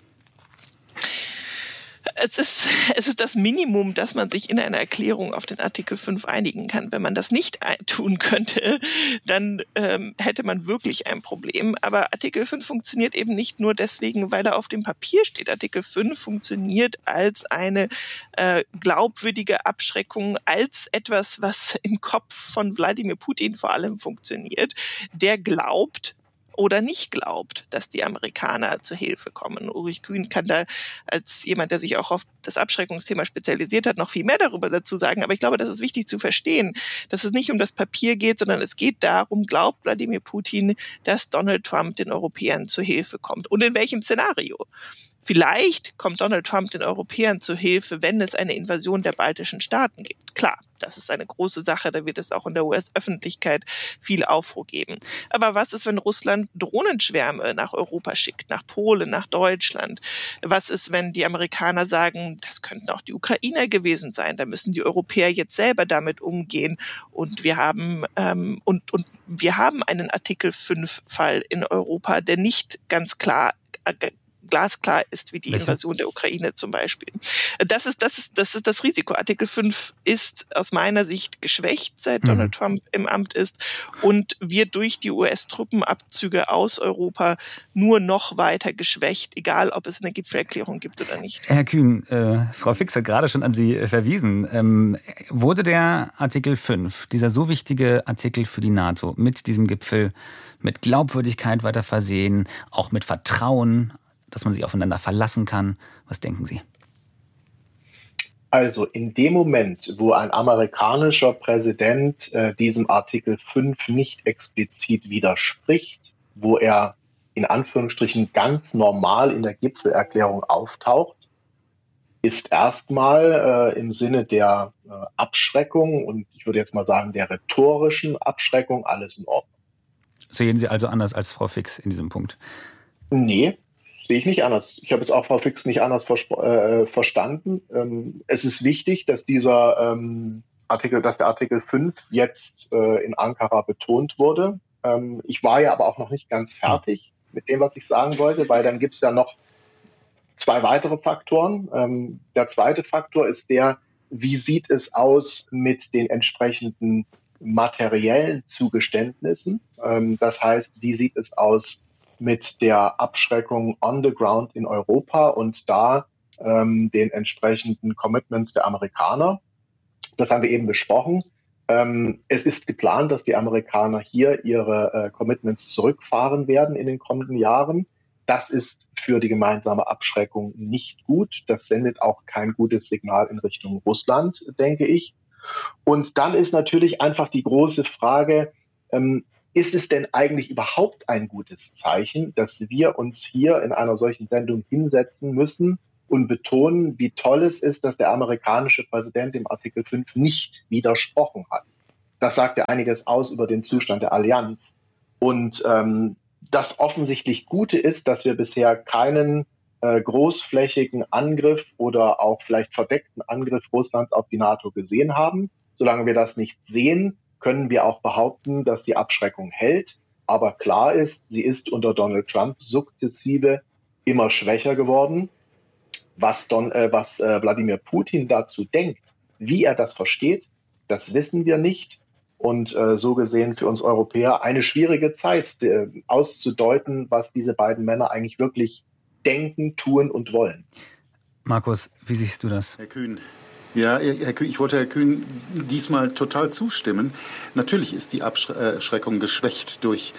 Es ist, es ist das Minimum, dass man sich in einer Erklärung auf den Artikel fünf einigen kann. Wenn man das nicht tun könnte, dann ähm, hätte man wirklich ein Problem. Aber Artikel fünf funktioniert eben nicht nur deswegen, weil er auf dem Papier steht. Artikel fünf funktioniert als eine äh, glaubwürdige Abschreckung, als etwas, was im Kopf von Wladimir Putin vor allem funktioniert. Der glaubt, oder nicht glaubt, dass die Amerikaner zur Hilfe kommen. Ulrich Kühn kann da als jemand, der sich auch auf das Abschreckungsthema spezialisiert hat, noch viel mehr darüber dazu sagen. Aber ich glaube, das ist wichtig zu verstehen, dass es nicht um das Papier geht, sondern es geht darum, glaubt Wladimir Putin, dass Donald Trump den Europäern zur Hilfe kommt. Und in welchem Szenario? Vielleicht kommt Donald Trump den Europäern zu Hilfe, wenn es eine Invasion der baltischen Staaten gibt. Klar, das ist eine große Sache, da wird es auch in der U S-Öffentlichkeit viel Aufruhr geben. Aber was ist, wenn Russland Drohnenschwärme nach Europa schickt, nach Polen, nach Deutschland? Was ist, wenn die Amerikaner sagen, das könnten auch die Ukrainer gewesen sein, da müssen die Europäer jetzt selber damit umgehen und wir haben ähm, und, und wir haben einen Artikel fünf Fall in Europa, der nicht ganz klar äh, glasklar ist, wie die Welche? Invasion der Ukraine zum Beispiel. Das ist, das ist, das ist das Risiko. Artikel fünf ist aus meiner Sicht geschwächt, seit mhm. Donald Trump im Amt ist und wird durch die U S-Truppenabzüge aus Europa nur noch weiter geschwächt, egal ob es eine Gipfelerklärung gibt oder nicht. Herr Kühn, äh, Frau Fix hat gerade schon an Sie verwiesen. Ähm, wurde der Artikel fünf, dieser so wichtige Artikel für die NATO, mit diesem Gipfel mit Glaubwürdigkeit weiter versehen, auch mit Vertrauen, dass man sich aufeinander verlassen kann? Was denken Sie? Also in dem Moment, wo ein amerikanischer Präsident äh, diesem Artikel fünf nicht explizit widerspricht, wo er in Anführungsstrichen ganz normal in der Gipfelerklärung auftaucht, ist erstmal äh, im Sinne der äh, Abschreckung und ich würde jetzt mal sagen der rhetorischen Abschreckung alles in Ordnung. Sehen Sie also anders als Frau Fix in diesem Punkt? Nee. Sehe ich nicht anders. Ich habe es auch Frau Fix nicht anders äh, verstanden. Ähm, es ist wichtig, dass dieser ähm, Artikel, dass der Artikel fünf jetzt äh, in Ankara betont wurde. Ähm, ich war ja aber auch noch nicht ganz fertig mit dem, was ich sagen wollte, weil dann gibt es ja noch zwei weitere Faktoren. Ähm, der zweite Faktor ist der, wie sieht es aus mit den entsprechenden materiellen Zugeständnissen? Ähm, das heißt, wie sieht es aus mit der Abschreckung on the ground in Europa und da ähm, den entsprechenden Commitments der Amerikaner. Das haben wir eben besprochen. Ähm, es ist geplant, dass die Amerikaner hier ihre äh, Commitments zurückfahren werden in den kommenden Jahren. Das ist für die gemeinsame Abschreckung nicht gut. Das sendet auch kein gutes Signal in Richtung Russland, denke ich. Und dann ist natürlich einfach die große Frage, ähm, ist es denn eigentlich überhaupt ein gutes Zeichen, dass wir uns hier in einer solchen Sendung hinsetzen müssen und betonen, wie toll es ist, dass der amerikanische Präsident dem Artikel fünf nicht widersprochen hat. Das sagt ja einiges aus über den Zustand der Allianz. Und ähm, das offensichtlich Gute ist, dass wir bisher keinen äh, großflächigen Angriff oder auch vielleicht verdeckten Angriff Russlands auf die NATO gesehen haben. Solange wir das nicht sehen, können wir auch behaupten, dass die Abschreckung hält. Aber klar ist, sie ist unter Donald Trump sukzessive immer schwächer geworden. Was, Don, äh, was äh, Wladimir Putin dazu denkt, wie er das versteht, das wissen wir nicht. Und äh, so gesehen für uns Europäer eine schwierige Zeit, äh, auszudeuten, was diese beiden Männer eigentlich wirklich denken, tun und wollen. Markus, wie siehst du das? Herr Kühn. Ja, Herr Kühn, ich wollte Herr Kühn diesmal total zustimmen. Natürlich ist die Abschreckung geschwächt durch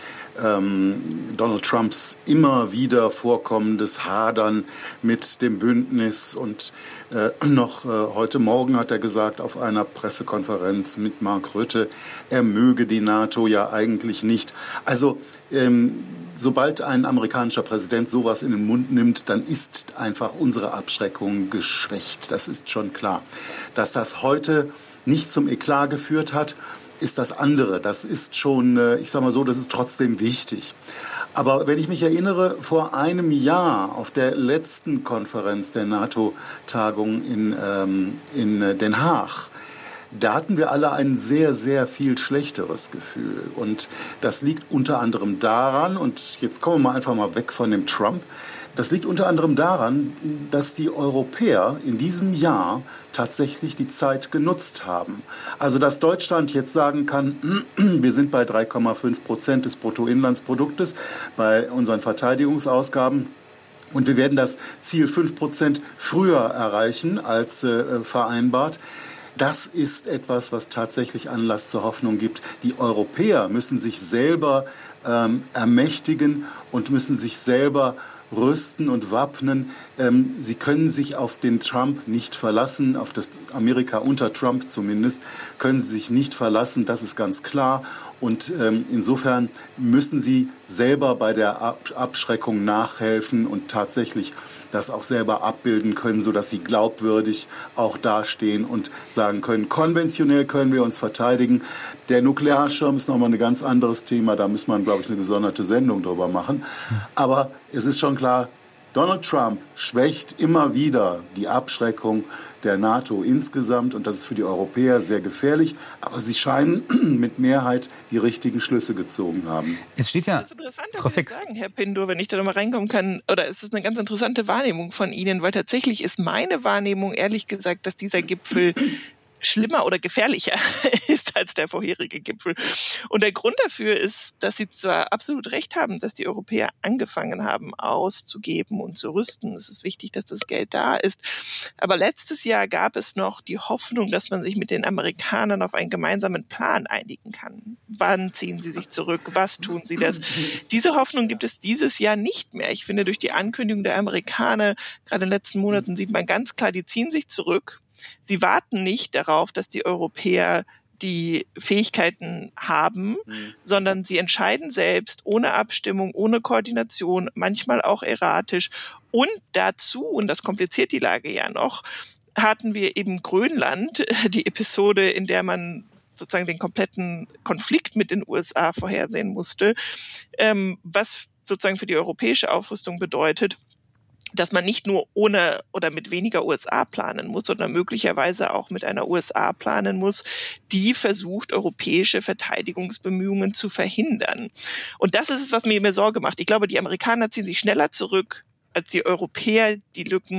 ähm, Donald Trumps immer wieder vorkommendes Hadern mit dem Bündnis. Und äh, noch äh, heute Morgen hat er gesagt auf einer Pressekonferenz mit Mark Rutte, er möge die NATO ja eigentlich nicht. Also ähm, sobald ein amerikanischer Präsident sowas in den Mund nimmt, dann ist einfach unsere Abschreckung geschwächt. Das ist schon klar. Dass das heute nicht zum Eklat geführt hat, ist das andere. Das ist schon, ich sage mal so, das ist trotzdem wichtig. Aber wenn ich mich erinnere, vor einem Jahr auf der letzten Konferenz der NATO-Tagung in, ähm, in Den Haag, da hatten wir alle ein sehr, sehr viel schlechteres Gefühl. Und das liegt unter anderem daran, und jetzt kommen wir mal einfach mal weg von dem Trump, das liegt unter anderem daran, dass die Europäer in diesem Jahr tatsächlich die Zeit genutzt haben. Also dass Deutschland jetzt sagen kann, wir sind bei drei Komma fünf Prozent des Bruttoinlandsproduktes bei unseren Verteidigungsausgaben. Und wir werden das Ziel fünf Prozent früher erreichen als äh, vereinbart. Das ist etwas, was tatsächlich Anlass zur Hoffnung gibt. Die Europäer müssen sich selber ähm, ermächtigen und müssen sich selber rüsten und wappnen. Ähm, sie können sich auf den Trump nicht verlassen, auf das Amerika unter Trump zumindest, können sie sich nicht verlassen, das ist ganz klar. Und ähm, insofern müssen sie selber bei der Ab- Abschreckung nachhelfen und tatsächlich das auch selber abbilden können, sodass sie glaubwürdig auch dastehen und sagen können, konventionell können wir uns verteidigen. Der Nuklearschirm ist nochmal ein ganz anderes Thema, da muss man, glaube ich, eine gesonderte Sendung drüber machen. Aber es ist schon klar, Donald Trump schwächt immer wieder die Abschreckung der NATO insgesamt und das ist für die Europäer sehr gefährlich. Aber sie scheinen mit Mehrheit die richtigen Schlüsse gezogen haben. Es steht ja, das ist interessant, dass Frau Sie Fix. das sagen, Herr Pindur, wenn ich da noch mal reinkommen kann. Oder es ist eine ganz interessante Wahrnehmung von Ihnen, weil tatsächlich ist meine Wahrnehmung, ehrlich gesagt, dass dieser Gipfel schlimmer oder gefährlicher ist als der vorherige Gipfel. Und der Grund dafür ist, dass Sie zwar absolut recht haben, dass die Europäer angefangen haben, auszugeben und zu rüsten. Es ist wichtig, dass das Geld da ist. Aber letztes Jahr gab es noch die Hoffnung, dass man sich mit den Amerikanern auf einen gemeinsamen Plan einigen kann. Wann ziehen sie sich zurück? Was tun sie das? Diese Hoffnung gibt es dieses Jahr nicht mehr. Ich finde, durch die Ankündigung der Amerikaner, gerade in den letzten Monaten, sieht man ganz klar, die ziehen sich zurück. Sie warten nicht darauf, dass die Europäer die Fähigkeiten haben, mhm. sondern sie entscheiden selbst, ohne Abstimmung, ohne Koordination, manchmal auch erratisch. Und dazu, und das kompliziert die Lage ja noch, hatten wir eben Grönland, die Episode, in der man sozusagen den kompletten Konflikt mit den U S A vorhersehen musste, ähm, was sozusagen für die europäische Aufrüstung bedeutet, dass man nicht nur ohne oder mit weniger U S A planen muss, sondern möglicherweise auch mit einer U S A planen muss, die versucht, europäische Verteidigungsbemühungen zu verhindern. Und das ist es, was mir, mir Sorge macht. Ich glaube, die Amerikaner ziehen sich schneller zurück, als die Europäer die Lücken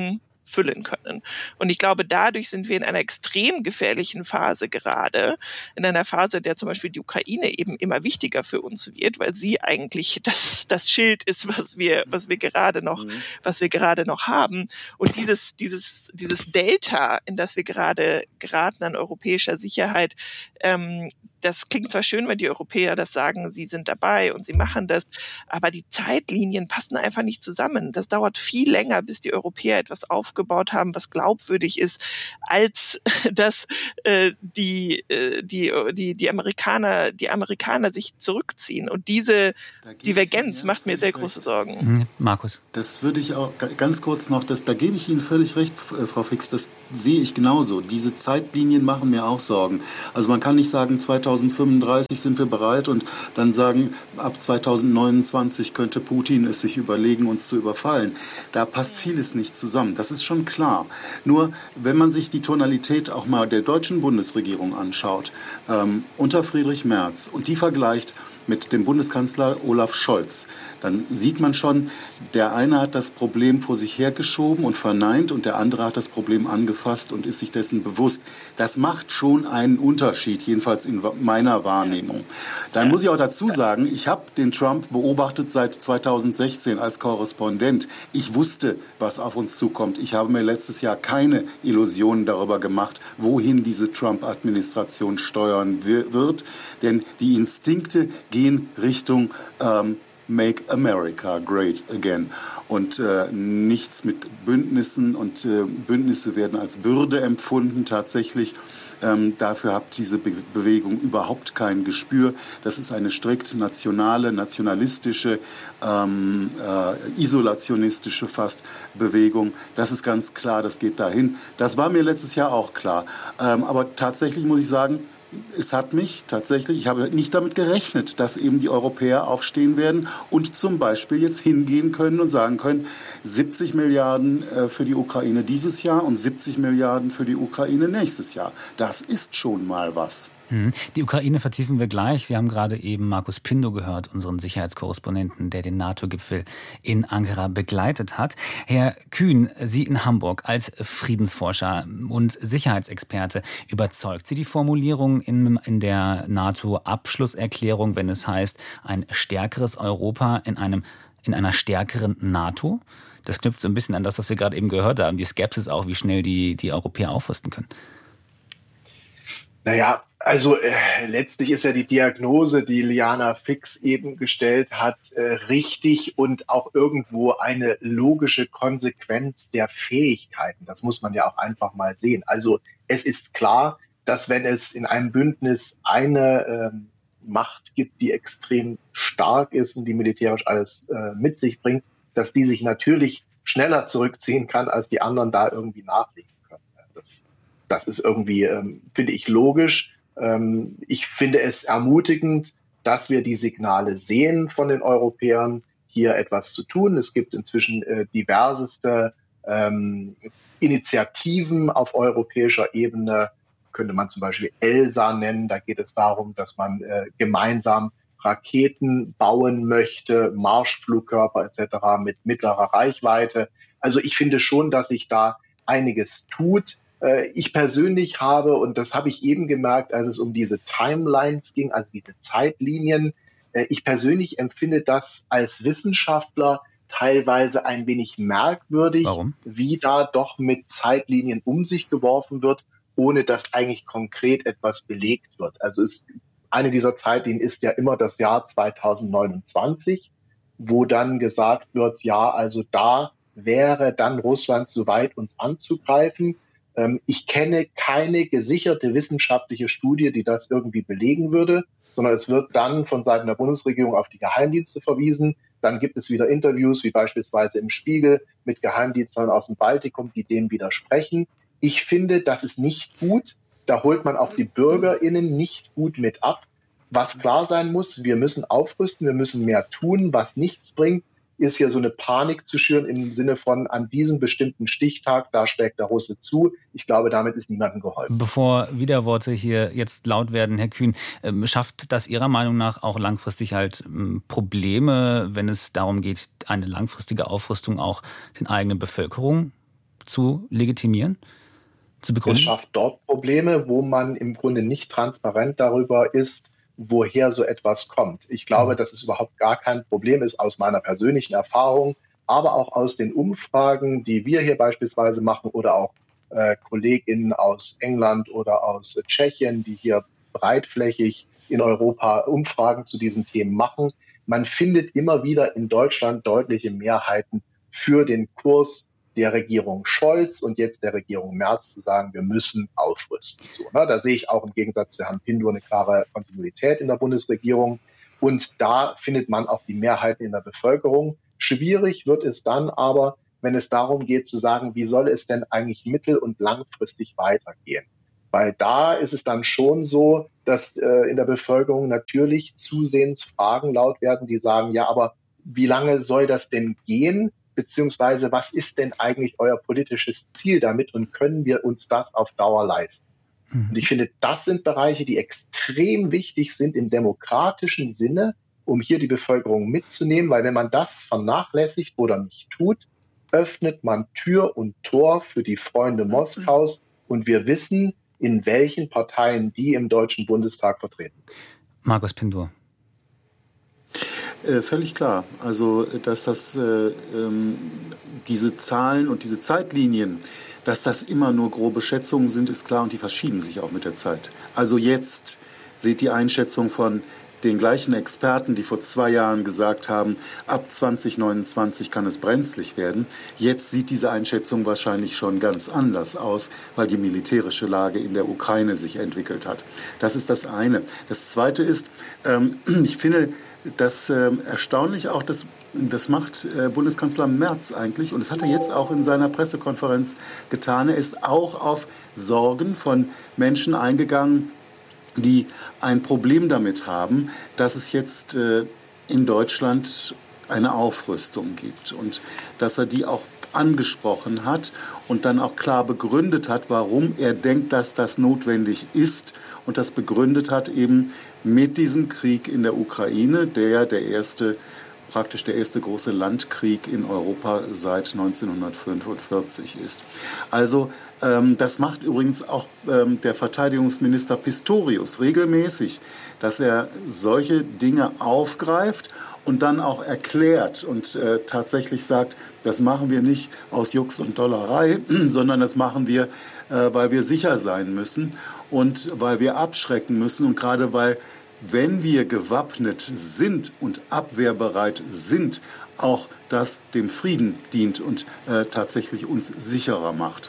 füllen können. Und ich glaube, dadurch sind wir in einer extrem gefährlichen Phase gerade, in einer Phase, der zum Beispiel die Ukraine eben immer wichtiger für uns wird, weil sie eigentlich das, das Schild ist, was wir, was wir gerade noch, mhm. was wir gerade noch haben. Und dieses, dieses, dieses Delta, in das wir gerade geraten an europäischer Sicherheit, ähm, das klingt zwar schön, wenn die Europäer das sagen, sie sind dabei und sie machen das, aber die Zeitlinien passen einfach nicht zusammen. Das dauert viel länger, bis die Europäer etwas aufgebaut haben, was glaubwürdig ist, als dass äh, die, äh, die, die, die Amerikaner, die Amerikaner sich zurückziehen. Und diese Divergenz Ihnen, macht mir sehr große Sorgen. Markus. Das würde ich auch ganz kurz noch, das, da gebe ich Ihnen völlig recht, Frau Fix, das sehe ich genauso. Diese Zeitlinien machen mir auch Sorgen. Also man kann nicht sagen, zweitausendfünfunddreißig sind wir bereit und dann sagen, ab zweitausendneunundzwanzig könnte Putin es sich überlegen, uns zu überfallen. Da passt vieles nicht zusammen. Das ist schon klar. Nur, wenn man sich die Tonalität auch mal der deutschen Bundesregierung anschaut, ähm, unter Friedrich Merz und die vergleicht mit dem Bundeskanzler Olaf Scholz, dann sieht man schon, der eine hat das Problem vor sich hergeschoben und verneint und der andere hat das Problem angefasst und ist sich dessen bewusst. Das macht schon einen Unterschied, jedenfalls in meiner Wahrnehmung. Dann muss ich auch dazu sagen, ich habe den Trump beobachtet seit zweitausendsechzehn als Korrespondent. Ich wusste, was auf uns zukommt. Ich habe mir letztes Jahr keine Illusionen darüber gemacht, wohin diese Trump-Administration steuern wird, denn die Instinkte gehen Richtung ähm, Make America Great Again. Und äh, nichts mit Bündnissen und äh, Bündnisse werden als Bürde empfunden tatsächlich. Ähm, dafür hat diese Be- Bewegung überhaupt kein Gespür. Das ist eine strikt nationale, nationalistische, ähm, äh, isolationistische fast Bewegung. Das ist ganz klar, das geht dahin. Das war mir letztes Jahr auch klar. Ähm, aber tatsächlich muss ich sagen, es hat mich tatsächlich, ich habe nicht damit gerechnet, dass eben die Europäer aufstehen werden und zum Beispiel jetzt hingehen können und sagen können, siebzig Milliarden für die Ukraine dieses Jahr und siebzig Milliarden für die Ukraine nächstes Jahr. Das ist schon mal was. Die Ukraine vertiefen wir gleich. Sie haben gerade eben Markus Pindow gehört, unseren Sicherheitskorrespondenten, der den NATO-Gipfel in Ankara begleitet hat. Herr Kühn, Sie in Hamburg als Friedensforscher und Sicherheitsexperte, überzeugt Sie die Formulierung in, in der NATO-Abschlusserklärung, wenn es heißt, ein stärkeres Europa in einem, in einer stärkeren NATO? Das knüpft so ein bisschen an das, was wir gerade eben gehört haben, die Skepsis auch, wie schnell die, die Europäer aufrüsten können. Naja, also äh, letztlich ist ja die Diagnose, die Liana Fix eben gestellt hat, äh, richtig und auch irgendwo eine logische Konsequenz der Fähigkeiten. Das muss man ja auch einfach mal sehen. Also es ist klar, dass wenn es in einem Bündnis eine ähm, Macht gibt, die extrem stark ist und die militärisch alles äh, mit sich bringt, dass die sich natürlich schneller zurückziehen kann, als die anderen da irgendwie nachlegen können. Das, das ist irgendwie, ähm, finde ich, logisch. Ähm, ich finde es ermutigend, dass wir die Signale sehen von den Europäern, hier etwas zu tun. Es gibt inzwischen äh, diverseste ähm, Initiativen auf europäischer Ebene, könnte man zum Beispiel ELSA nennen. Da geht es darum, dass man äh, gemeinsam Raketen bauen möchte, Marschflugkörper et cetera mit mittlerer Reichweite. Also ich finde schon, dass sich da einiges tut. Äh, ich persönlich habe, und das habe ich eben gemerkt, als es um diese Timelines ging, also diese Zeitlinien, äh, ich persönlich empfinde das als Wissenschaftler teilweise ein wenig merkwürdig, Warum? Wie da doch mit Zeitlinien um sich geworfen wird, ohne dass eigentlich konkret etwas belegt wird. Also es, eine dieser Zeitlinien ist ja immer das Jahr zweitausendneunundzwanzig, wo dann gesagt wird, ja, also da wäre dann Russland so weit, uns anzugreifen. Ähm, ich kenne keine gesicherte wissenschaftliche Studie, die das irgendwie belegen würde, sondern es wird dann von Seiten der Bundesregierung auf die Geheimdienste verwiesen. Dann gibt es wieder Interviews, wie beispielsweise im Spiegel, mit Geheimdienstlern aus dem Baltikum, die dem widersprechen. Ich finde, das ist nicht gut. Da holt man auch die BürgerInnen nicht gut mit ab. Was klar sein muss, wir müssen aufrüsten, wir müssen mehr tun. Was nichts bringt, ist hier so eine Panik zu schüren im Sinne von, an diesem bestimmten Stichtag, da schlägt der Russe zu. Ich glaube, damit ist niemandem geholfen. Bevor Widerworte hier jetzt laut werden, Herr Kühn, schafft das Ihrer Meinung nach auch langfristig halt Probleme, wenn es darum geht, eine langfristige Aufrüstung auch den eigenen Bevölkerung zu legitimieren, zu begründen? Es schafft dort Probleme, wo man im Grunde nicht transparent darüber ist, woher so etwas kommt. Ich glaube, dass es überhaupt gar kein Problem ist aus meiner persönlichen Erfahrung, aber auch aus den Umfragen, die wir hier beispielsweise machen oder auch äh, KollegInnen aus England oder aus äh, Tschechien, die hier breitflächig in Europa Umfragen zu diesen Themen machen. Man findet immer wieder in Deutschland deutliche Mehrheiten für den Kurs der Regierung Scholz und jetzt der Regierung Merz zu sagen, wir müssen aufrüsten. So, ne? Da sehe ich auch im Gegensatz zu Herrn Pindur eine klare Kontinuität in der Bundesregierung. Und da findet man auch die Mehrheiten in der Bevölkerung. Schwierig wird es dann aber, wenn es darum geht zu sagen, wie soll es denn eigentlich mittel- und langfristig weitergehen? Weil da ist es dann schon so, dass äh, in der Bevölkerung natürlich zusehends Fragen laut werden, die sagen, ja, aber wie lange soll das denn gehen? Beziehungsweise was ist denn eigentlich euer politisches Ziel damit und können wir uns das auf Dauer leisten? Mhm. Und ich finde, das sind Bereiche, die extrem wichtig sind im demokratischen Sinne, um hier die Bevölkerung mitzunehmen, weil wenn man das vernachlässigt oder nicht tut, öffnet man Tür und Tor für die Freunde Moskaus und wir wissen, in welchen Parteien die im Deutschen Bundestag vertreten. Markus Pindur. Äh, völlig klar. Also, dass das, äh, ähm, diese Zahlen und diese Zeitlinien, dass das immer nur grobe Schätzungen sind, ist klar und die verschieben sich auch mit der Zeit. Also jetzt seht die Einschätzung von den gleichen Experten, die vor zwei Jahren gesagt haben, ab zwanzig neunundzwanzig kann es brenzlig werden. Jetzt sieht diese Einschätzung wahrscheinlich schon ganz anders aus, weil die militärische Lage in der Ukraine sich entwickelt hat. Das ist das eine. Das zweite ist, ähm, ich finde das äh, erstaunlich auch, das, das macht äh, Bundeskanzler Merz eigentlich, und das hat er jetzt auch in seiner Pressekonferenz getan. Er ist auch auf Sorgen von Menschen eingegangen, die ein Problem damit haben, dass es jetzt äh, in Deutschland eine Aufrüstung gibt und dass er die auch angesprochen hat und dann auch klar begründet hat, warum er denkt, dass das notwendig ist und das begründet hat eben mit diesem Krieg in der Ukraine, der der erste praktisch der erste große Landkrieg in Europa seit neunzehnhundertfünfundvierzig ist. Also ähm, das macht übrigens auch ähm, der Verteidigungsminister Pistorius regelmäßig, dass er solche Dinge aufgreift und dann auch erklärt und äh, tatsächlich sagt, das machen wir nicht aus Jux und Dollerei, sondern das machen wir, äh, weil wir sicher sein müssen und weil wir abschrecken müssen und gerade weil wenn wir gewappnet sind und abwehrbereit sind, auch das dem Frieden dient und äh, tatsächlich uns sicherer macht.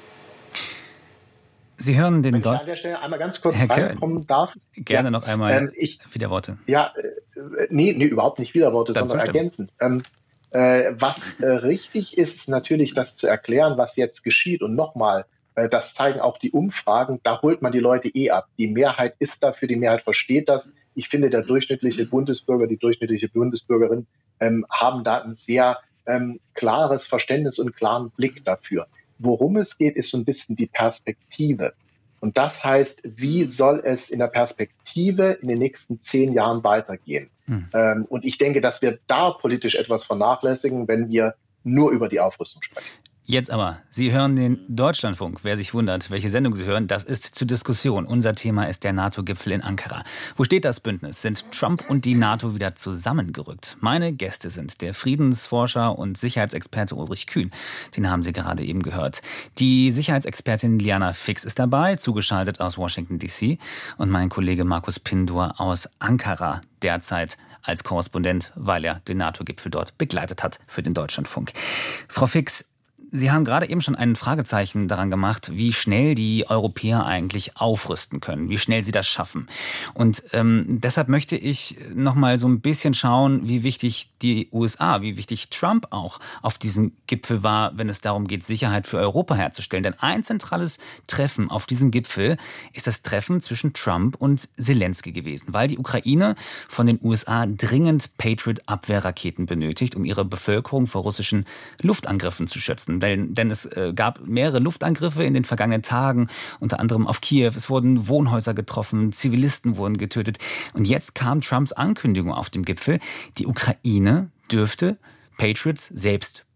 Sie hören den Wenn ich an der Stelle einmal ganz kurz Herr reinkommen darf. Gerne ja, noch einmal ähm, ich, Widerworte. Ja, äh, nee, nee, überhaupt nicht Widerworte, Dann sondern zustimmen. ergänzend. Ähm, äh, was äh, richtig ist, ist natürlich das zu erklären, was jetzt geschieht. Und nochmal, äh, das zeigen auch die Umfragen, da holt man die Leute eh ab. Die Mehrheit ist dafür, die Mehrheit versteht das. Ich finde, der durchschnittliche Bundesbürger, die durchschnittliche Bundesbürgerin ähm, haben da ein sehr ähm, klares Verständnis und klaren Blick dafür. Worum es geht, ist so ein bisschen die Perspektive. Und das heißt, wie soll es in der Perspektive in den nächsten zehn Jahren weitergehen? Hm. Ähm, und ich denke, dass wir da politisch etwas vernachlässigen, wenn wir nur über die Aufrüstung sprechen. Jetzt aber, Sie hören den Deutschlandfunk. Wer sich wundert, welche Sendung Sie hören, das ist zur Diskussion. Unser Thema ist der NATO-Gipfel in Ankara. Wo steht das Bündnis? Sind Trump und die NATO wieder zusammengerückt? Meine Gäste sind der Friedensforscher und Sicherheitsexperte Ulrich Kühn. Den haben Sie gerade eben gehört. Die Sicherheitsexpertin Liana Fix ist dabei, zugeschaltet aus Washington D C. Und mein Kollege Markus Pindur aus Ankara, derzeit als Korrespondent, weil er den NATO-Gipfel dort begleitet hat für den Deutschlandfunk. Frau Fix, Sie haben gerade eben schon ein Fragezeichen daran gemacht, wie schnell die Europäer eigentlich aufrüsten können, wie schnell sie das schaffen. Und ähm, deshalb möchte ich noch mal so ein bisschen schauen, wie wichtig die U S A, wie wichtig Trump auch auf diesem Gipfel war, wenn es darum geht, Sicherheit für Europa herzustellen. Denn ein zentrales Treffen auf diesem Gipfel ist das Treffen zwischen Trump und Zelensky gewesen, weil die Ukraine von den U S A dringend Patriot-Abwehrraketen benötigt, um ihre Bevölkerung vor russischen Luftangriffen zu schützen. Denn, denn es äh, gab mehrere Luftangriffe in den vergangenen Tagen, unter anderem auf Kiew. Es wurden Wohnhäuser getroffen, Zivilisten wurden getötet. Und jetzt kam Trumps Ankündigung auf dem Gipfel, die Ukraine dürfte Patriots selbst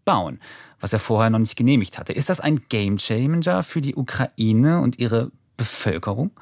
bauen, was er vorher noch nicht genehmigt hatte. Ist das ein Gamechanger für die Ukraine und ihre Bevölkerung?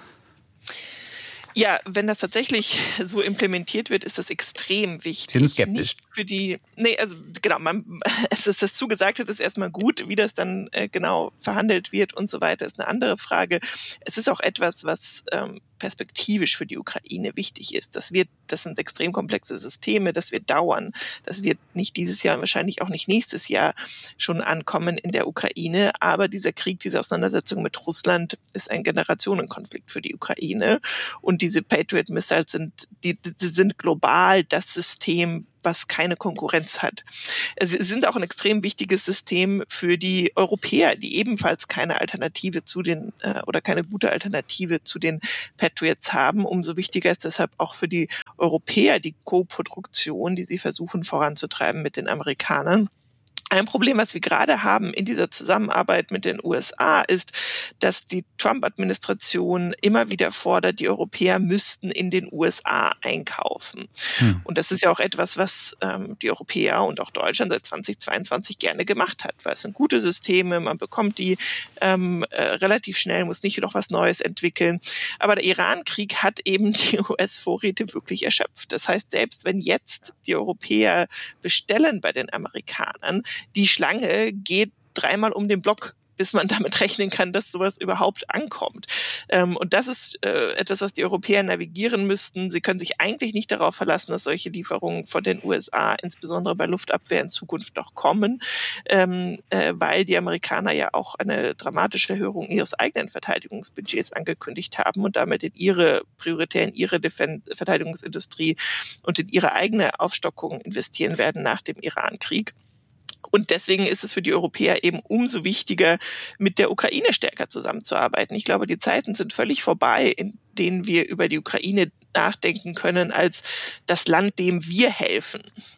Ja, wenn das tatsächlich so implementiert wird, ist das extrem wichtig. Sie sind skeptisch. Nicht für die, nee, also genau, man, es ist das zugesagt hat, ist erstmal gut. Wie das dann äh, genau verhandelt wird und so weiter, ist eine andere Frage. Es ist auch etwas, was ähm, perspektivisch für die Ukraine wichtig ist. Das wird, das sind extrem komplexe Systeme, das wird dauern. Das wird nicht dieses Jahr, wahrscheinlich auch nicht nächstes Jahr schon ankommen in der Ukraine. Aber dieser Krieg, diese Auseinandersetzung mit Russland ist ein Generationenkonflikt für die Ukraine. Und diese Patriot-Missiles sind, die, die sind global das System, was keine Konkurrenz hat. Sie sind auch ein extrem wichtiges System für die Europäer, die ebenfalls keine Alternative zu den äh, oder keine gute Alternative zu den Patriots haben. Umso wichtiger ist deshalb auch für die Europäer die Co-Produktion, die sie versuchen voranzutreiben mit den Amerikanern. Ein Problem, was wir gerade haben in dieser Zusammenarbeit mit den U S A, ist, dass die Trump-Administration immer wieder fordert, die Europäer müssten in den U S A einkaufen. Hm. Und das ist ja auch etwas, was ähm, die Europäer und auch Deutschland seit zweitausendzweiundzwanzig gerne gemacht hat, weil es sind gute Systeme, man bekommt die ähm, äh, relativ schnell, muss nicht noch was Neues entwickeln. Aber der Iran-Krieg hat eben die U S-Vorräte wirklich erschöpft. Das heißt, selbst wenn jetzt die Europäer bestellen bei den Amerikanern, die Schlange geht dreimal um den Block, bis man damit rechnen kann, dass sowas überhaupt ankommt. Ähm, und das ist äh, etwas, was die Europäer navigieren müssten. Sie können sich eigentlich nicht darauf verlassen, dass solche Lieferungen von den U S A, insbesondere bei Luftabwehr, in Zukunft noch kommen, ähm, äh, weil die Amerikaner ja auch eine dramatische Erhöhung ihres eigenen Verteidigungsbudgets angekündigt haben und damit in ihre Priorität, in ihre Defen- Verteidigungsindustrie und in ihre eigene Aufstockung investieren werden nach dem Iran-Krieg. Und deswegen ist es für die Europäer eben umso wichtiger, mit der Ukraine stärker zusammenzuarbeiten. Ich glaube, die Zeiten sind völlig vorbei, in denen wir über die Ukraine nachdenken können als das Land, dem wir helfen.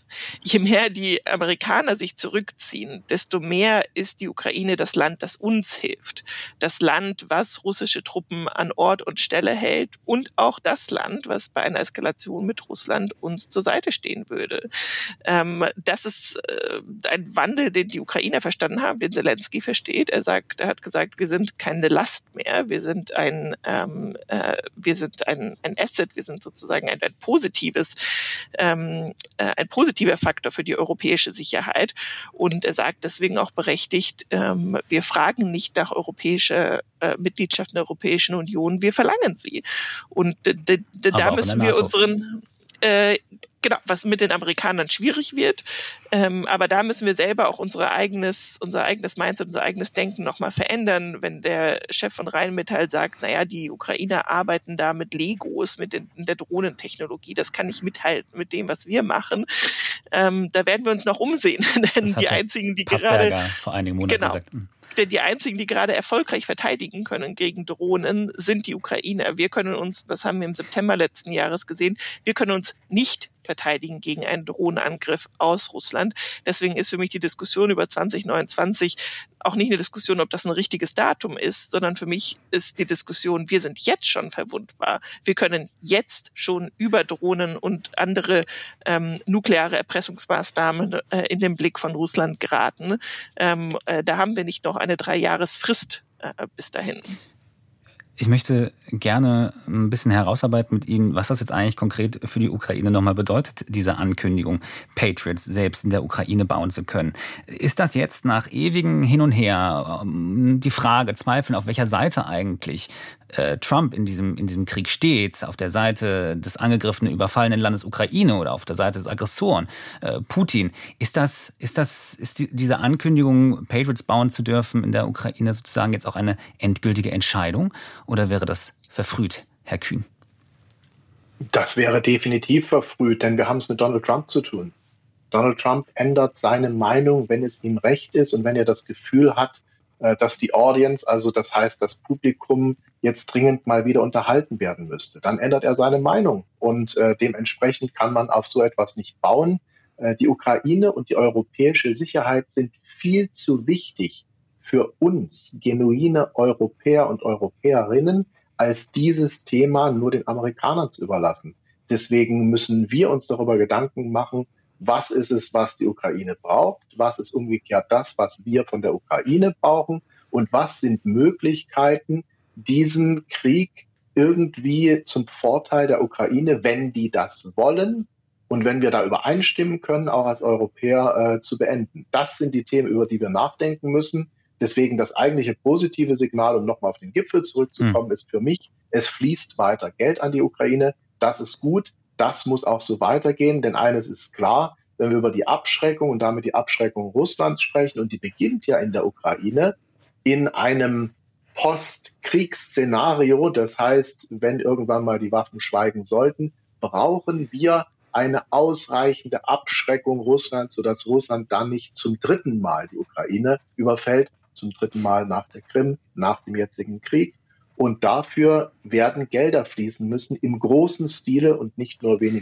Je mehr die Amerikaner sich zurückziehen, desto mehr ist die Ukraine das Land, das uns hilft. Das Land, was russische Truppen an Ort und Stelle hält und auch das Land, was bei einer Eskalation mit Russland uns zur Seite stehen würde. Ähm, das ist äh, ein Wandel, den die Ukrainer verstanden haben, den Zelensky versteht. Er sagt, er hat gesagt, wir sind keine Last mehr, wir sind ein, ähm, äh, wir sind ein, ein Asset, wir sind sozusagen ein, ein positives, ähm, äh, ein positiver Faktor für die europäische Sicherheit. Und er sagt deswegen auch berechtigt, ähm, wir fragen nicht nach europäischer äh, Mitgliedschaft in der Europäischen Union, wir verlangen sie. Und d- d- d- da müssen wir unseren äh, Genau, was mit den Amerikanern schwierig wird. Ähm, aber da müssen wir selber auch unser eigenes, unser eigenes Mindset, unser eigenes Denken nochmal verändern. Wenn der Chef von Rheinmetall sagt, naja, die Ukrainer arbeiten da mit Legos, mit den, der Drohnentechnologie, das kann nicht mithalten mit dem, was wir machen. Ähm, da werden wir uns noch umsehen. Denn die einzigen, die Pappberger gerade vor einigen Monaten genau, gesagt. Denn die einzigen, die gerade erfolgreich verteidigen können gegen Drohnen, sind die Ukrainer. Wir können uns, das haben wir im September letzten Jahres gesehen, wir können uns nicht verteidigen gegen einen Drohnenangriff aus Russland. Deswegen ist für mich die Diskussion über zwanzig neunundzwanzig auch nicht eine Diskussion, ob das ein richtiges Datum ist, sondern für mich ist die Diskussion, wir sind jetzt schon verwundbar. Wir können jetzt schon über Drohnen und andere ähm, nukleare Erpressungsmaßnahmen äh, in den Blick von Russland geraten. Ähm, äh, da haben wir nicht noch eine Dreijahresfrist äh, bis dahin. Ich möchte gerne ein bisschen herausarbeiten mit Ihnen, was das jetzt eigentlich konkret für die Ukraine nochmal bedeutet, diese Ankündigung, Patriots selbst in der Ukraine bauen zu können. Ist das jetzt nach ewigem Hin und Her die Frage, Zweifeln, auf welcher Seite eigentlich äh, Trump in diesem, in diesem Krieg steht, auf der Seite des angegriffenen, überfallenen Landes Ukraine oder auf der Seite des Aggressoren, äh, Putin. Ist das, ist das, ist die, diese Ankündigung, Patriots bauen zu dürfen in der Ukraine sozusagen jetzt auch eine endgültige Entscheidung? Oder wäre das verfrüht, Herr Kühn? Das wäre definitiv verfrüht, denn wir haben es mit Donald Trump zu tun. Donald Trump ändert seine Meinung, wenn es ihm recht ist und wenn er das Gefühl hat, dass die Audience, also das heißt das Publikum, jetzt dringend mal wieder unterhalten werden müsste. Dann ändert er seine Meinung und äh, dementsprechend kann man auf so etwas nicht bauen. Äh, die Ukraine und die europäische Sicherheit sind viel zu wichtig für uns, genuine Europäer und Europäerinnen, als dieses Thema nur den Amerikanern zu überlassen. Deswegen müssen wir uns darüber Gedanken machen, was ist es, was die Ukraine braucht, was ist umgekehrt das, was wir von der Ukraine brauchen und was sind Möglichkeiten, diesen Krieg irgendwie zum Vorteil der Ukraine, wenn die das wollen und wenn wir da übereinstimmen können, auch als Europäer äh, zu beenden. Das sind die Themen, über die wir nachdenken müssen. Deswegen das eigentliche positive Signal, um nochmal auf den Gipfel zurückzukommen, mhm. ist für mich, es fließt weiter Geld an die Ukraine. Das ist gut. Das muss auch so weitergehen. Denn eines ist klar, wenn wir über die Abschreckung und damit die Abschreckung Russlands sprechen, und die beginnt ja in der Ukraine, in einem Postkriegsszenario, das heißt, wenn irgendwann mal die Waffen schweigen sollten, brauchen wir eine ausreichende Abschreckung Russlands, sodass Russland dann nicht zum dritten Mal die Ukraine überfällt, zum dritten Mal nach der Krim, nach dem jetzigen Krieg. Und dafür werden Gelder fließen müssen im großen Stile und nicht nur wenige